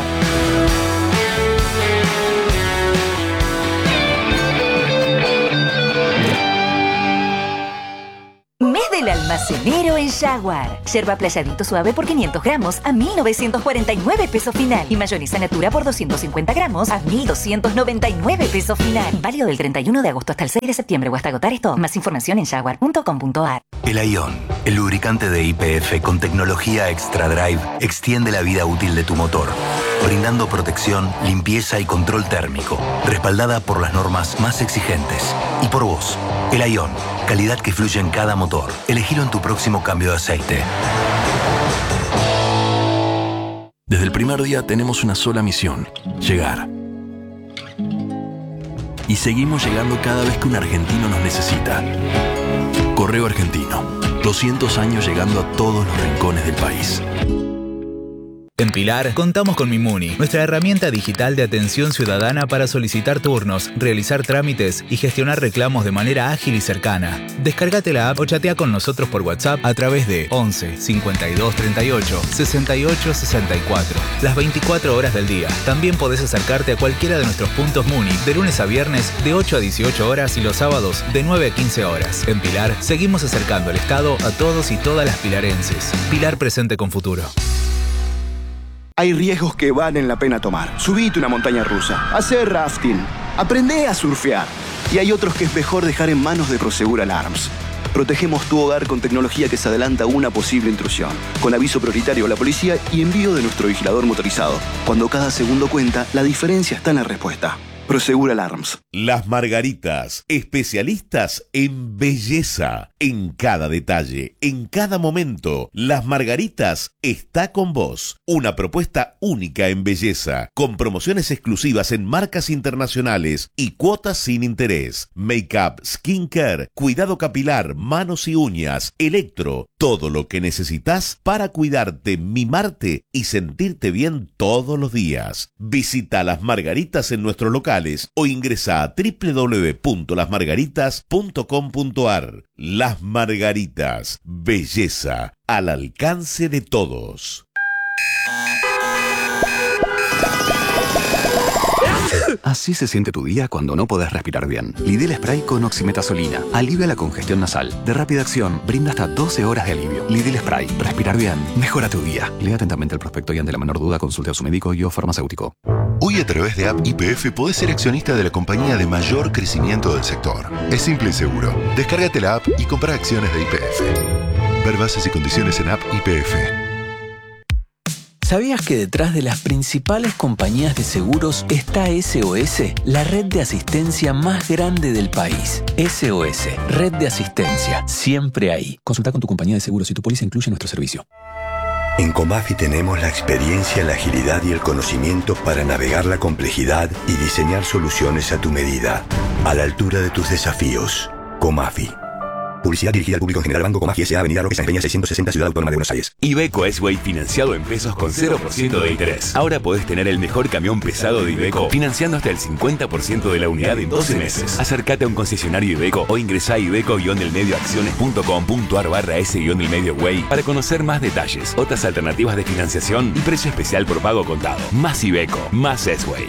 Mes del almacenero en Jaguar. Yerba playadito suave por 500 gramos a 1.949 pesos final. Y mayonesa natura por 250 gramos a 1.299 pesos final. Válido del 31 de agosto hasta el 6 de septiembre o hasta agotar esto. Más información en jaguar.com.ar. El Aion, el lubricante de YPF con tecnología Extra Drive, extiende la vida útil de tu motor, brindando protección, limpieza y control térmico, respaldada por las normas más exigentes. Y por vos, el Aion, calidad que fluye en cada motor. Elegilo en tu próximo cambio de aceite. Desde el primer día tenemos una sola misión: llegar. Y seguimos llegando cada vez que un argentino nos necesita. Correo Argentino, 200 años llegando a todos los rincones del país. En Pilar, contamos con Mimuni, nuestra herramienta digital de atención ciudadana para solicitar turnos, realizar trámites y gestionar reclamos de manera ágil y cercana. Descárgate la app o chatea con nosotros por WhatsApp a través de 11 52 38 68 64. Las 24 horas del día. También podés acercarte a cualquiera de nuestros puntos Muni, de lunes a viernes de 8 a 18 horas y los sábados de 9 a 15 horas. En Pilar, seguimos acercando el Estado a todos y todas las pilarenses. Pilar presente con futuro. Hay riesgos que valen la pena tomar. Subite una montaña rusa, hacer rafting, aprende a surfear. Y hay otros que es mejor dejar en manos de Prosegur Alarms. Protegemos tu hogar con tecnología que se adelanta a una posible intrusión, con aviso prioritario a la policía y envío de nuestro vigilador motorizado. Cuando cada segundo cuenta, la diferencia está en la respuesta. Prosegur Alarms. Las Margaritas, especialistas en belleza, en cada detalle, en cada momento. Las Margaritas está con vos. Una propuesta única en belleza, con promociones exclusivas en marcas internacionales y cuotas sin interés. Make-up, skincare, cuidado capilar, manos y uñas, electro, todo lo que necesitas para cuidarte, mimarte y sentirte bien todos los días. Visita Las Margaritas en nuestro local o ingresa a www.lasmargaritas.com.ar. Las Margaritas, belleza al alcance de todos. Así se siente tu día cuando no podés respirar bien. Lidl Spray con oximetazolina. Alivia la congestión nasal. De rápida acción, brinda hasta 12 horas de alivio. Lidl Spray. Respirar bien. Mejora tu día. Lea atentamente el prospecto y ante la menor duda consulte a su médico y o farmacéutico. Hoy a través de App YPF podés ser accionista de la compañía de mayor crecimiento del sector. Es simple y seguro. Descárgate la app y compra acciones de YPF. Ver bases y condiciones en App YPF. ¿Sabías que detrás de las principales compañías de seguros está SOS, la red de asistencia más grande del país? SOS, red de asistencia, siempre ahí. Consulta con tu compañía de seguros si tu póliza incluye nuestro servicio. En Comafi tenemos la experiencia, la agilidad y el conocimiento para navegar la complejidad y diseñar soluciones a tu medida, a la altura de tus desafíos. Comafi. Publicidad dirigida al público en general. Banco Comafi S.A. Avenida Roque San Peña 660, Ciudad Autónoma de Buenos Aires. Iveco S-Way financiado en pesos con 0% de interés. Ahora podés tener el mejor camión pesado de Iveco financiando hasta el 50% de la unidad en 12 meses. Acércate a un concesionario Iveco o ingresá a iveco-delmedioacciones.com.ar/S-delmedioway para conocer más detalles, otras alternativas de financiación y precio especial por pago contado. Más Iveco, más S-Way.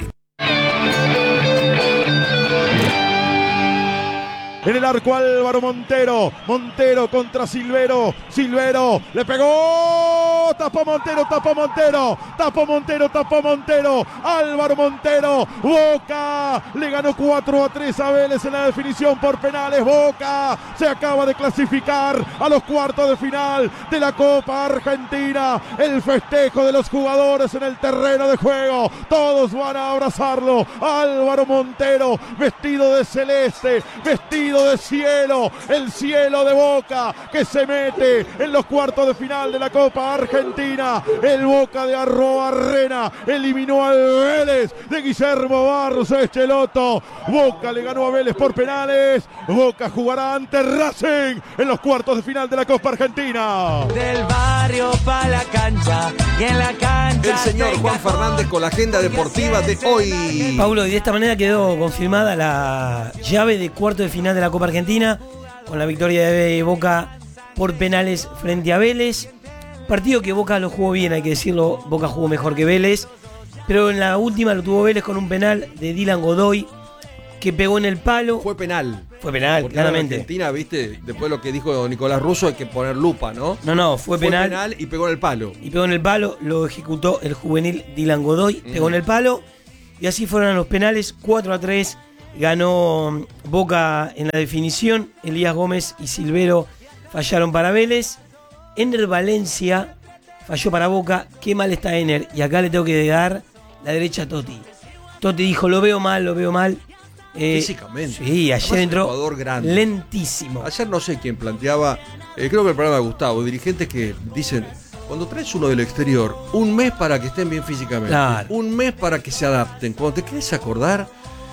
En el arco Álvaro Montero. Montero contra Silvero. Silvero le pegó. Tapó Montero, tapó Montero. Tapó Montero, tapó Montero. Álvaro Montero. Boca le ganó 4-3 a Vélez en la definición por penales. Boca se acaba de clasificar a los cuartos de final de la Copa Argentina. El festejo de los jugadores en el terreno de juego. Todos van a abrazarlo. Álvaro Montero vestido de celeste, vestido de cielo, el cielo de Boca que se mete en los cuartos de final de la Copa Argentina. Argentina. El Boca de Arrobarrena eliminó al Vélez de Guillermo Barros Echeloto. Boca le ganó a Vélez por penales. Boca jugará ante Racing en los cuartos de final de la Copa Argentina. Del barrio pa' la cancha y en la cancha. El señor Juan Fernández con la agenda deportiva de hoy. Paulo, y de esta manera quedó confirmada la llave de cuarto de final de la Copa Argentina con la victoria de Boca por penales frente a Vélez. Partido que Boca lo jugó bien, hay que decirlo. Boca jugó mejor que Vélez, pero en la última lo tuvo Vélez con un penal de Dylan Godoy que pegó en el palo. Fue penal. Fue penal, porque claramente. En Argentina, viste, después lo que dijo Nicolás Russo, hay que poner lupa, ¿no? No, fue penal. Fue penal y pegó en el palo. Y pegó en el palo, lo ejecutó el juvenil Dylan Godoy, pegó en el palo, y así fueron los penales, 4-3, ganó Boca en la definición, Elías Gómez y Silvero fallaron para Vélez, Ener Valencia falló para Boca, qué mal está Ener, y acá le tengo que dar la derecha a Totti. Totti dijo, lo veo mal. Físicamente. Sí, ayer entró grande. Lentísimo. Ayer no sé quién planteaba, creo que el programa de Gustavo, dirigentes que dicen, cuando traes uno del exterior, un mes para que estén bien físicamente, claro, un mes para que se adapten. Cuando te querés acordar,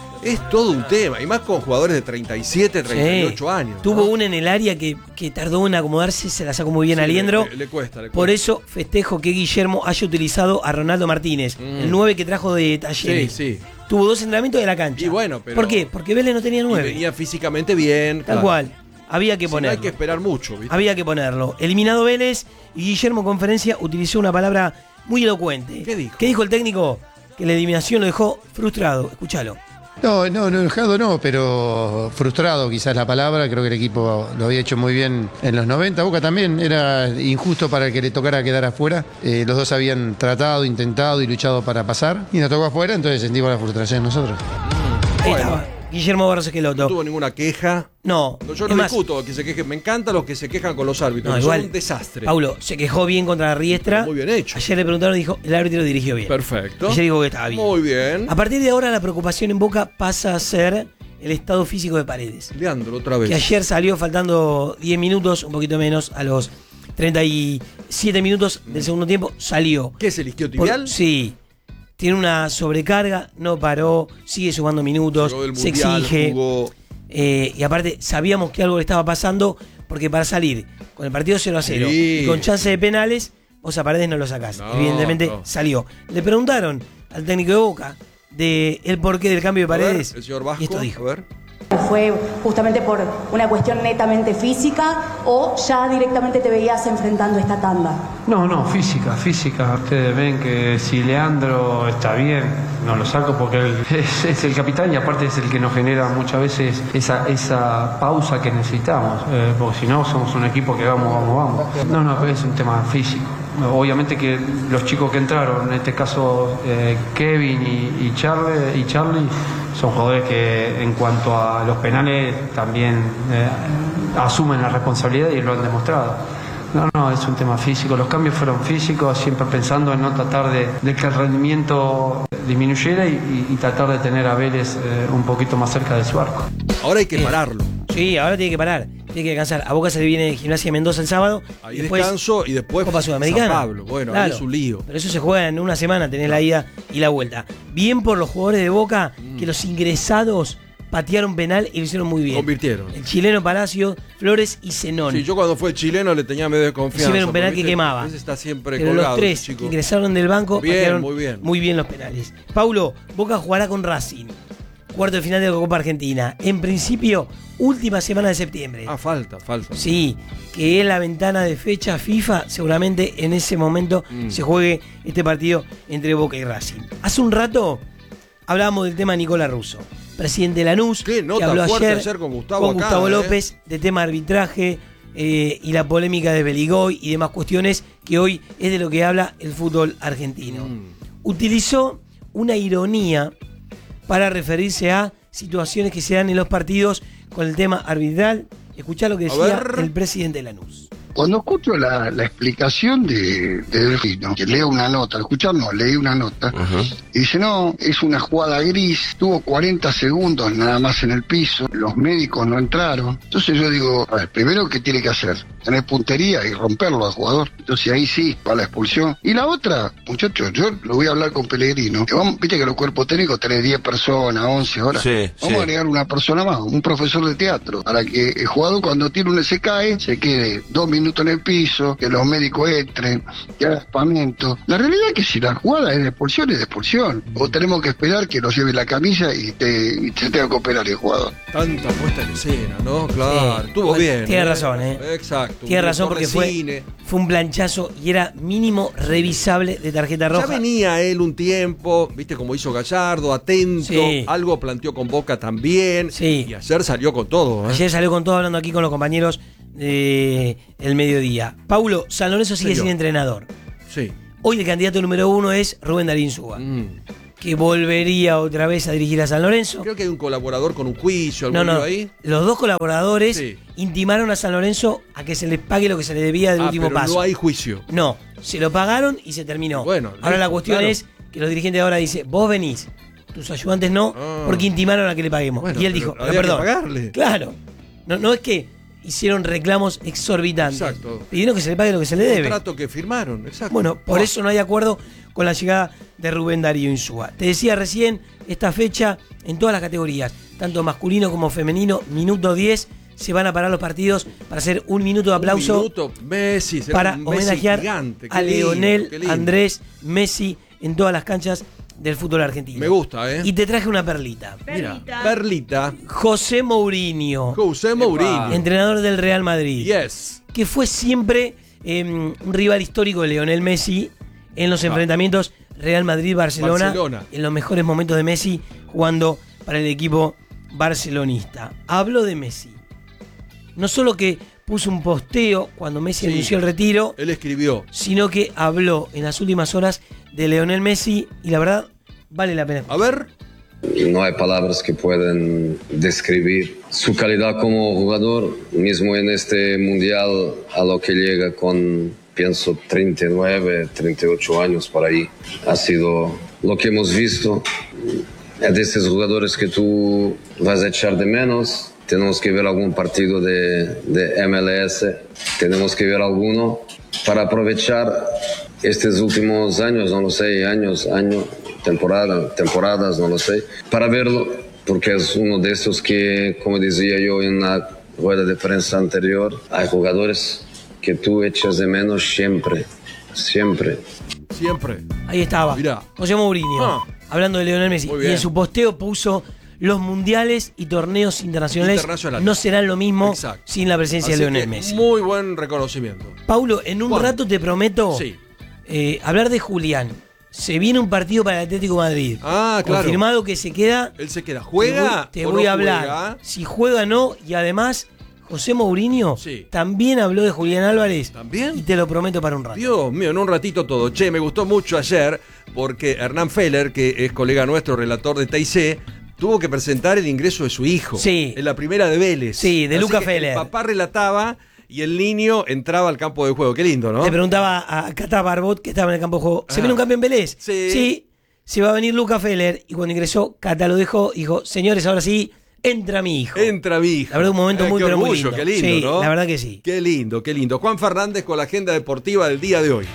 es todo un tema, y más con jugadores de 37, 38 años. Tuvo una en el área que tardó en acomodarse, se la sacó muy bien a Liendro. Le cuesta. Por eso festejo que Guillermo haya utilizado a Ronaldo Martínez, el 9 que trajo de Talleres. Sí. Tuvo 2 entrenamientos de la cancha. Y bueno, pero... ¿Por qué? Porque Vélez no tenía 9. Y venía físicamente bien. Tal cual. Había que ponerlo. No hay que esperar mucho, ¿viste? Había que ponerlo. Eliminado Vélez, y Guillermo en conferencia utilizó una palabra muy elocuente. ¿Qué dijo? ¿Qué dijo el técnico? Que la eliminación lo dejó frustrado. Escúchalo. No, enojado no, pero frustrado quizás la palabra. Creo que el equipo lo había hecho muy bien en los 90. Boca también era injusto para el que le tocara quedar afuera. Los dos habían tratado, intentado y luchado para pasar. Y nos tocó afuera, entonces sentimos la frustración nosotros. Ahí estaba. Guillermo Barros Esqueloto. No tuvo ninguna queja. No. Yo no discuto que se quejen. Me encantan los que se quejan con los árbitros. No, igual, son un desastre. Paulo se quejó bien contra la Riestra. Muy bien hecho. Ayer le preguntaron y dijo, el árbitro dirigió bien. Perfecto. Ayer dijo que estaba bien. Muy bien. A partir de ahora la preocupación en Boca pasa a ser el estado físico de Paredes. Leandro, otra vez. Que ayer salió faltando 10 minutos, un poquito menos, a los 37 minutos del segundo tiempo, salió. ¿Qué es el isquiotibial? Sí. Tiene una sobrecarga, no paró, sigue sumando minutos, se exige. Y aparte, sabíamos que algo le estaba pasando, porque para salir con el partido 0-0 y con chance de penales, vos a Paredes no lo sacás. Evidentemente salió. Le preguntaron al técnico de Boca el porqué del cambio de Paredes. El señor Vasco, y esto dijo. ¿Fue justamente por una cuestión netamente física o ya directamente te veías enfrentando esta tanda? No, física. Ustedes ven que si Leandro está bien, no lo saco porque él es el capitán y aparte es el que nos genera muchas veces esa pausa que necesitamos. Porque si no, somos un equipo que vamos. No, es un tema físico. Obviamente que los chicos que entraron, en este caso Kevin y Charlie, son jugadores que en cuanto a los penales también asumen la responsabilidad y lo han demostrado. No, es un tema físico. Los cambios fueron físicos, siempre pensando en no tratar de que el rendimiento disminuyera y tratar de tener a Vélez un poquito más cerca de su arco. Ahora hay que pararlo. Sí, ahora tiene que parar. Tiene que descansar. A Boca se le viene Gimnasia Mendoza el sábado. Ahí descanso y después Copa Sudamericana. San Pablo. Bueno, claro, ahí es un lío. Pero eso se juega en una semana, tenés la ida y la vuelta. Bien por los jugadores de Boca, que los ingresados patearon penal y lo hicieron muy bien. Convirtieron. El chileno Palacio, Flores y Zenón. Sí, yo cuando fue el chileno le tenía medio de confianza. Sí, un penal que quemaba. Ese está siempre pero colgado, los tres que ingresaron del banco patearon muy bien los penales. Paulo, Boca jugará con Racing. Cuarto de final de la Copa Argentina. En principio, última semana de septiembre. Falta. Sí, que es la ventana de fecha FIFA. Seguramente en ese momento se juegue este partido entre Boca y Racing. Hace un rato hablábamos del tema de Nicolás Russo, presidente de Lanús, que habló ayer con Gustavo López de tema arbitraje y la polémica de Beligoy y demás cuestiones que hoy es de lo que habla el fútbol argentino. Utilizó una ironía para referirse a situaciones que se dan en los partidos con el tema arbitral. Escuchá lo que decía el presidente de Lanús. Cuando escucho la explicación de Delfino, que leo una nota, leí una nota, y dice, no, es una jugada gris, tuvo 40 segundos nada más en el piso, los médicos no entraron. Entonces yo digo, a ver, primero, ¿qué tiene que hacer? tener puntería y romperlo al jugador. Entonces ahí sí, va la expulsión. Y la otra, muchachos, yo lo voy a hablar con Pellegrino. Viste que los cuerpos técnicos tenés 10 personas, 11 horas. Vamos a agregar una persona más, un profesor de teatro, para que el jugador cuando tire un se cae, se quede 2 minutos en el piso, que los médicos entren, que haga espamento. La realidad es que si la jugada es de expulsión, es de expulsión. O tenemos que esperar que nos lleve la camisa y se tenga que operar el jugador. Tanta puesta en escena, ¿no? Claro, estuvo bien. Tiene razón, Exacto. Tiene razón porque fue un planchazo y era mínimo revisable de tarjeta roja. Ya venía él un tiempo, viste como hizo Gallardo, atento, algo planteó con Boca también. Y ayer salió con todo. Ayer salió con todo, hablando aquí con los compañeros del mediodía. Paulo, San Lorenzo sigue sin entrenador. Sí. Hoy el candidato número 1 es Rubén Darín Insúa, que volvería otra vez a dirigir a San Lorenzo. Creo que hay un colaborador con un juicio, algo ahí. Los dos colaboradores intimaron a San Lorenzo a que se les pague lo que se le debía del último paso. No hay juicio. No, se lo pagaron y se terminó. Bueno, ahora la cuestión es que los dirigentes ahora dicen, vos venís, tus ayudantes no, porque intimaron a que le paguemos. Bueno, y él dijo, había perdón. que pagarle. Claro. No es que hicieron reclamos exorbitantes. Exacto. Pidieron que se le pague lo que se le debe. El contrato que firmaron, exacto. Bueno, por eso no hay acuerdo con la llegada de Rubén Darío Insúa. Te decía recién, esta fecha en todas las categorías, tanto masculino como femenino, minuto 10, se van a parar los partidos para hacer un minuto de aplauso. Un minuto, Messi, para homenajear gigante. A Lionel Andrés Messi en todas las canchas del fútbol argentino. Me gusta, ¿eh? Y te traje una perlita. Mira, perlita. José Mourinho. Entrenador del Real Madrid. Yes. Que fue siempre un rival histórico de Lionel Messi en los enfrentamientos Real Madrid-Barcelona. En los mejores momentos de Messi jugando para el equipo barcelonista. Habló de Messi. No solo que puso un posteo cuando Messi anunció el retiro. Él escribió. Sino que habló en las últimas horas de Lionel Messi y la verdad vale la pena. A ver. No hay palabras que puedan describir su calidad como jugador, mismo en este mundial a lo que llega con, pienso, 39, 38 años por ahí. Ha sido lo que hemos visto. Es de esos jugadores que tú vas a echar de menos. Tenemos que ver algún partido de MLS, tenemos que ver alguno para aprovechar estos últimos años, no lo sé, temporadas, no lo sé, para verlo, porque es uno de estos que, como decía yo en una rueda de prensa anterior, hay jugadores que tú echas de menos siempre. Ahí estaba. Mirá. José Mourinho, hablando de Lionel Messi, y en su posteo puso: los mundiales y torneos internacionales no serán lo mismo sin la presencia de Lionel Messi. Muy buen reconocimiento. Paulo, en un rato te prometo hablar de Julián. Se viene un partido para el Atlético de Madrid. Ah, claro. Confirmado que se queda. Él se queda. ¿Juega? Te voy a hablar. Juega? Si juega o no. Y además, José Mourinho también habló de Julián Álvarez. ¿También? Y te lo prometo para un rato. Dios mío, en un ratito todo. Che, me gustó mucho ayer porque Hernán Feller, que es colega nuestro, relator de TIC, tuvo que presentar el ingreso de su hijo. Sí. En la primera de Vélez. Sí, de Luca Feller. El papá relataba y el niño entraba al campo de juego. Qué lindo, ¿no? Le preguntaba a Cata Barbot, que estaba en el campo de juego, ¿se viene un cambio en Vélez? Sí. Se va a venir Luca Feller. Y cuando ingresó, Cata lo dejó y dijo: señores, ahora sí, entra mi hijo. Entra mi hijo. La verdad, un momento muy, pero muy lindo. Qué lindo, ¿no? La verdad que sí. Qué lindo, qué lindo. Juan Fernández con la agenda deportiva del día de hoy.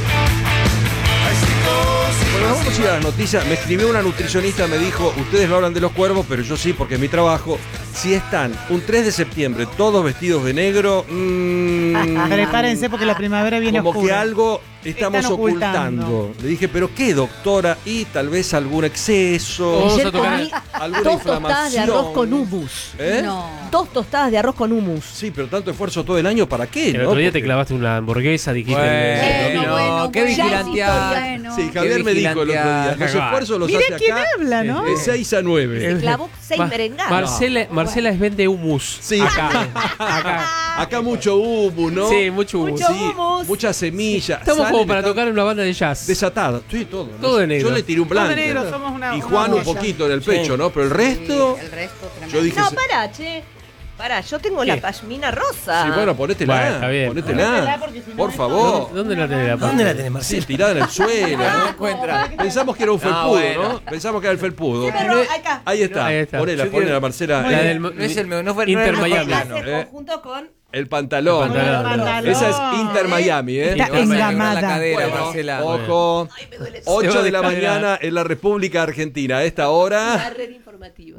Bueno, vamos a ir a las noticias. Me escribió una nutricionista, me dijo: ustedes no hablan de los cuervos, pero yo sí, porque es mi trabajo. Si están un 3 de septiembre todos vestidos de negro, prepárense porque la primavera viene como oscura. que algo estamos ocultando. Le dije: ¿pero qué, doctora? Y tal vez algún exceso, alguna inflamación. 2 tostadas de arroz con hummus. No. 2 tostadas de arroz con hummus. Sí, pero tanto esfuerzo todo el año, ¿para qué? El otro día te clavaste una hamburguesa, dijiste. Qué vigilanteada. Sí, Javier me dijo el otro día: los esfuerzos los hace quién acá habla, ¿no? de 6 a 9. Se clavó 6 merengadas. Marcela es vende hummus. Sí. Acá mucho hummus, ¿no? Sí, mucho hummus. Muchas semillas. Estamos como para tocar en una banda de jazz. Desatada. Sí, todo. ¿no? Todo de negro. Yo le tiré un blanco. Somos una, y Juan un poquito en el pecho, ¿no? Pero el resto. El resto yo dije, no, pará, che. Pará, yo tengo la pashmina rosa. Sí, bueno, ponétela. Bueno, está bien. Ponétela. Por favor. ¿Dónde la tenés? ¿Dónde la tenés, Marcelo? Sí, tirada en el suelo, ¿no? encuentra. Pensamos que era un felpudo, bueno. ¿no? Pensamos que era el felpudo. Sí, pero acá. Ahí está. Ahí está. Ponela, ponela, Marcela. La del No es el no fue Inter no es el Miami. plano. Hace conjunto con... El pantalón. Esa es Inter Miami, ¿eh? Está engamada. La cadera, Bueno, Marcela. ojo. 8 de la mañana en la República Argentina. A esta La hora. red informativa.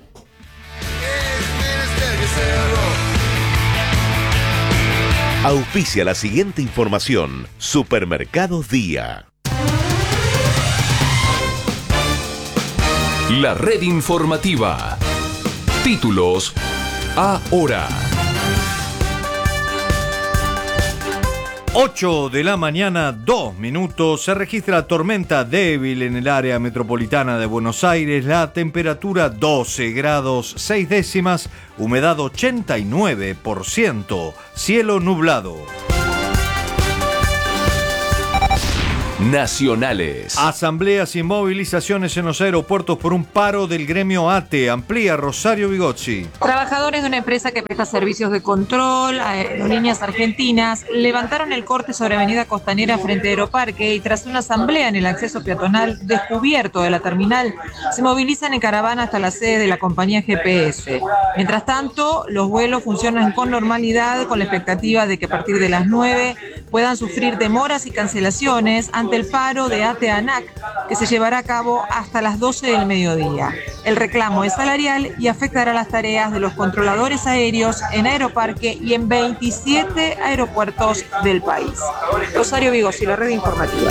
Auspicia la siguiente información. Supermercados Día. La red informativa. Títulos ahora. 8 de la mañana, 2 minutos. Se registra tormenta débil en el área metropolitana de Buenos Aires. La temperatura 12 grados 6 décimas. Humedad 89%. Cielo nublado. Nacionales. Asambleas y movilizaciones en los aeropuertos por un paro del gremio ATE. Amplía Rosario Bigozzi. Trabajadores de una empresa que presta servicios de control, Aerolíneas Argentinas, levantaron el corte sobre Avenida Costanera frente a Aeroparque y tras una asamblea en el acceso peatonal descubierto de la terminal, se movilizan en caravana hasta la sede de la compañía GPS. Mientras tanto, los vuelos funcionan con normalidad con la expectativa de que a partir de las 9 puedan sufrir demoras y cancelaciones ante el paro de ATE-ANAC que se llevará a cabo hasta las 12 del mediodía. El reclamo es salarial y afectará las tareas de los controladores aéreos en Aeroparque y en 27 aeropuertos del país. Rosario Bigozzi, la red informativa.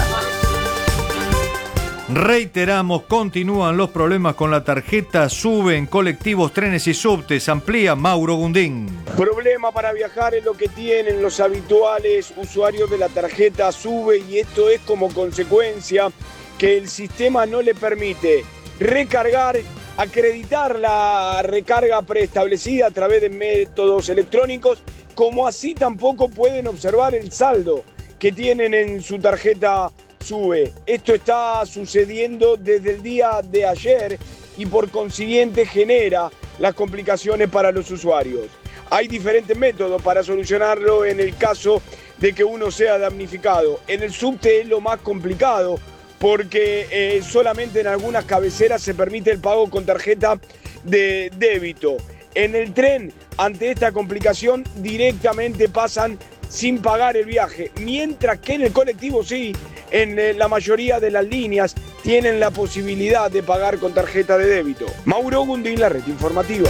Reiteramos, continúan los problemas con la tarjeta SUBE en colectivos, trenes y subtes. Amplía Mauro Gundín. Problema para viajar es lo que tienen los habituales usuarios de la tarjeta SUBE y esto es como consecuencia que el sistema no le permite recargar, acreditar la recarga preestablecida a través de métodos electrónicos, como así tampoco pueden observar el saldo que tienen en su tarjeta SUBE. Esto está sucediendo desde el día de ayer y por consiguiente genera las complicaciones para los usuarios. Hay diferentes métodos para solucionarlo en el caso de que uno sea damnificado. En el subte es lo más complicado porque solamente en algunas cabeceras se permite el pago con tarjeta de débito. En el tren, ante esta complicación, directamente pasan sin pagar el viaje, mientras que en el colectivo sí, en la mayoría de las líneas tienen la posibilidad de pagar con tarjeta de débito. Mauro Gundín, la red informativa.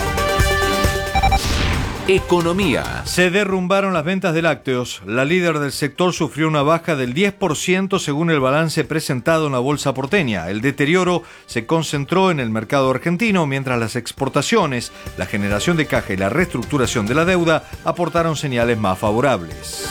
Economía. Se derrumbaron las ventas de lácteos. La líder del sector sufrió una baja del 10% según el balance presentado en la bolsa porteña. El deterioro se concentró en el mercado argentino, mientras las exportaciones, la generación de caja y la reestructuración de la deuda aportaron señales más favorables.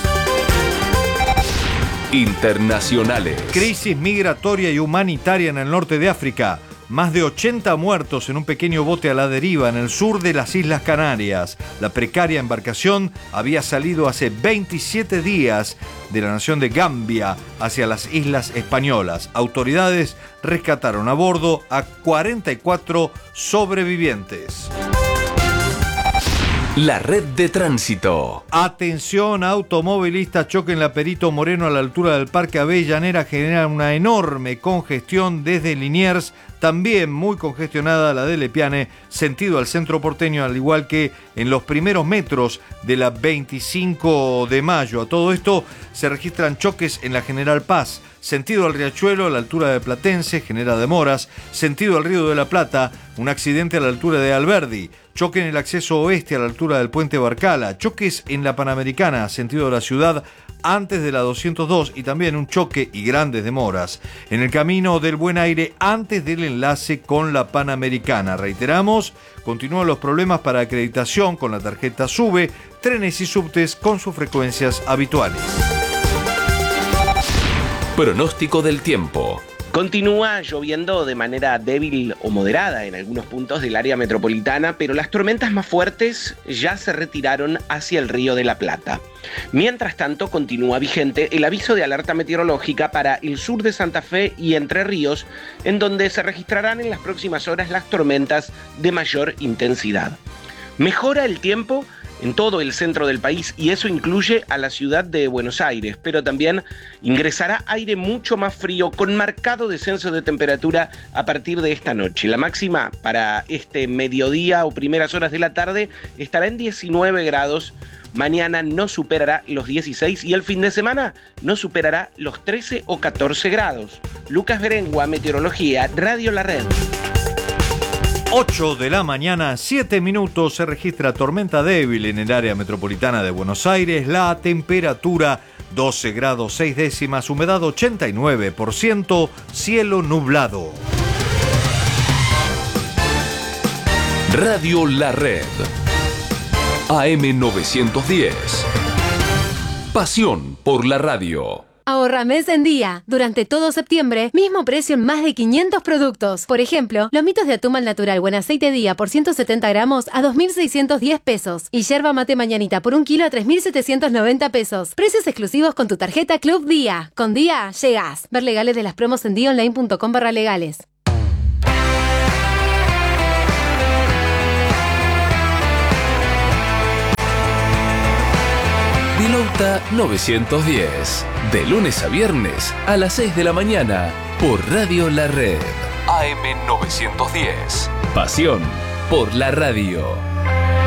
Internacionales. Crisis migratoria y humanitaria en el norte de África. Más de 80 muertos en un pequeño bote a la deriva en el sur de las Islas Canarias. La precaria embarcación había salido hace 27 días de la nación de Gambia hacia las Islas Españolas. Autoridades rescataron a bordo a 44 sobrevivientes. La red de tránsito. Atención, automovilistas, choque en la Perito Moreno a la altura del Parque Avellaneda genera una enorme congestión desde Liniers, también muy congestionada la de Lepiane, sentido al centro porteño, al igual que en los primeros metros de la 25 de mayo. A todo esto se registran choques en la General Paz, sentido al Riachuelo a la altura de Platense, genera demoras, sentido al Río de la Plata, un accidente a la altura de Alberdi, choque en el acceso oeste a la altura del puente Barcala, choques en la Panamericana, sentido de la ciudad, antes de la 202 y también un choque y grandes demoras en el camino del Buen Aire antes del enlace con la Panamericana. Reiteramos, continúan los problemas para acreditación con la tarjeta SUBE, trenes y subtes con sus frecuencias habituales. Pronóstico del tiempo. Continúa lloviendo de manera débil o moderada en algunos puntos del área metropolitana, pero las tormentas más fuertes ya se retiraron hacia el Río de la Plata. Mientras tanto, continúa vigente el aviso de alerta meteorológica para el sur de Santa Fe y Entre Ríos, en donde se registrarán en las próximas horas las tormentas de mayor intensidad. Mejora el tiempo en todo el centro del país y eso incluye a la ciudad de Buenos Aires, pero también ingresará aire mucho más frío con marcado descenso de temperatura a partir de esta noche. La máxima para este mediodía o primeras horas de la tarde estará en 19 grados. Mañana no superará los 16 y el fin de semana no superará los 13 o 14 grados. Lucas Berengua, Meteorología, Radio La Red. 8 de la mañana, 7 minutos, se registra tormenta débil en el área metropolitana de Buenos Aires. La temperatura 12 grados 6 décimas, humedad 89%, cielo nublado. Radio La Red. AM 910. Pasión por la radio. Ahorra mes en día. Durante todo septiembre, mismo precio en más de 500 productos. Por ejemplo, lomitos de atún al natural buen aceite día por 170 gramos a 2.610 pesos. Y yerba mate mañanita por 1 kilo a 3.790 pesos. Precios exclusivos con tu tarjeta Club Día. Con Día, llegás. Ver legales de las promos en dionline.com/legales. Pilota 910. De lunes a viernes a las 6 de la mañana por Radio La Red. AM 910. Pasión por la radio.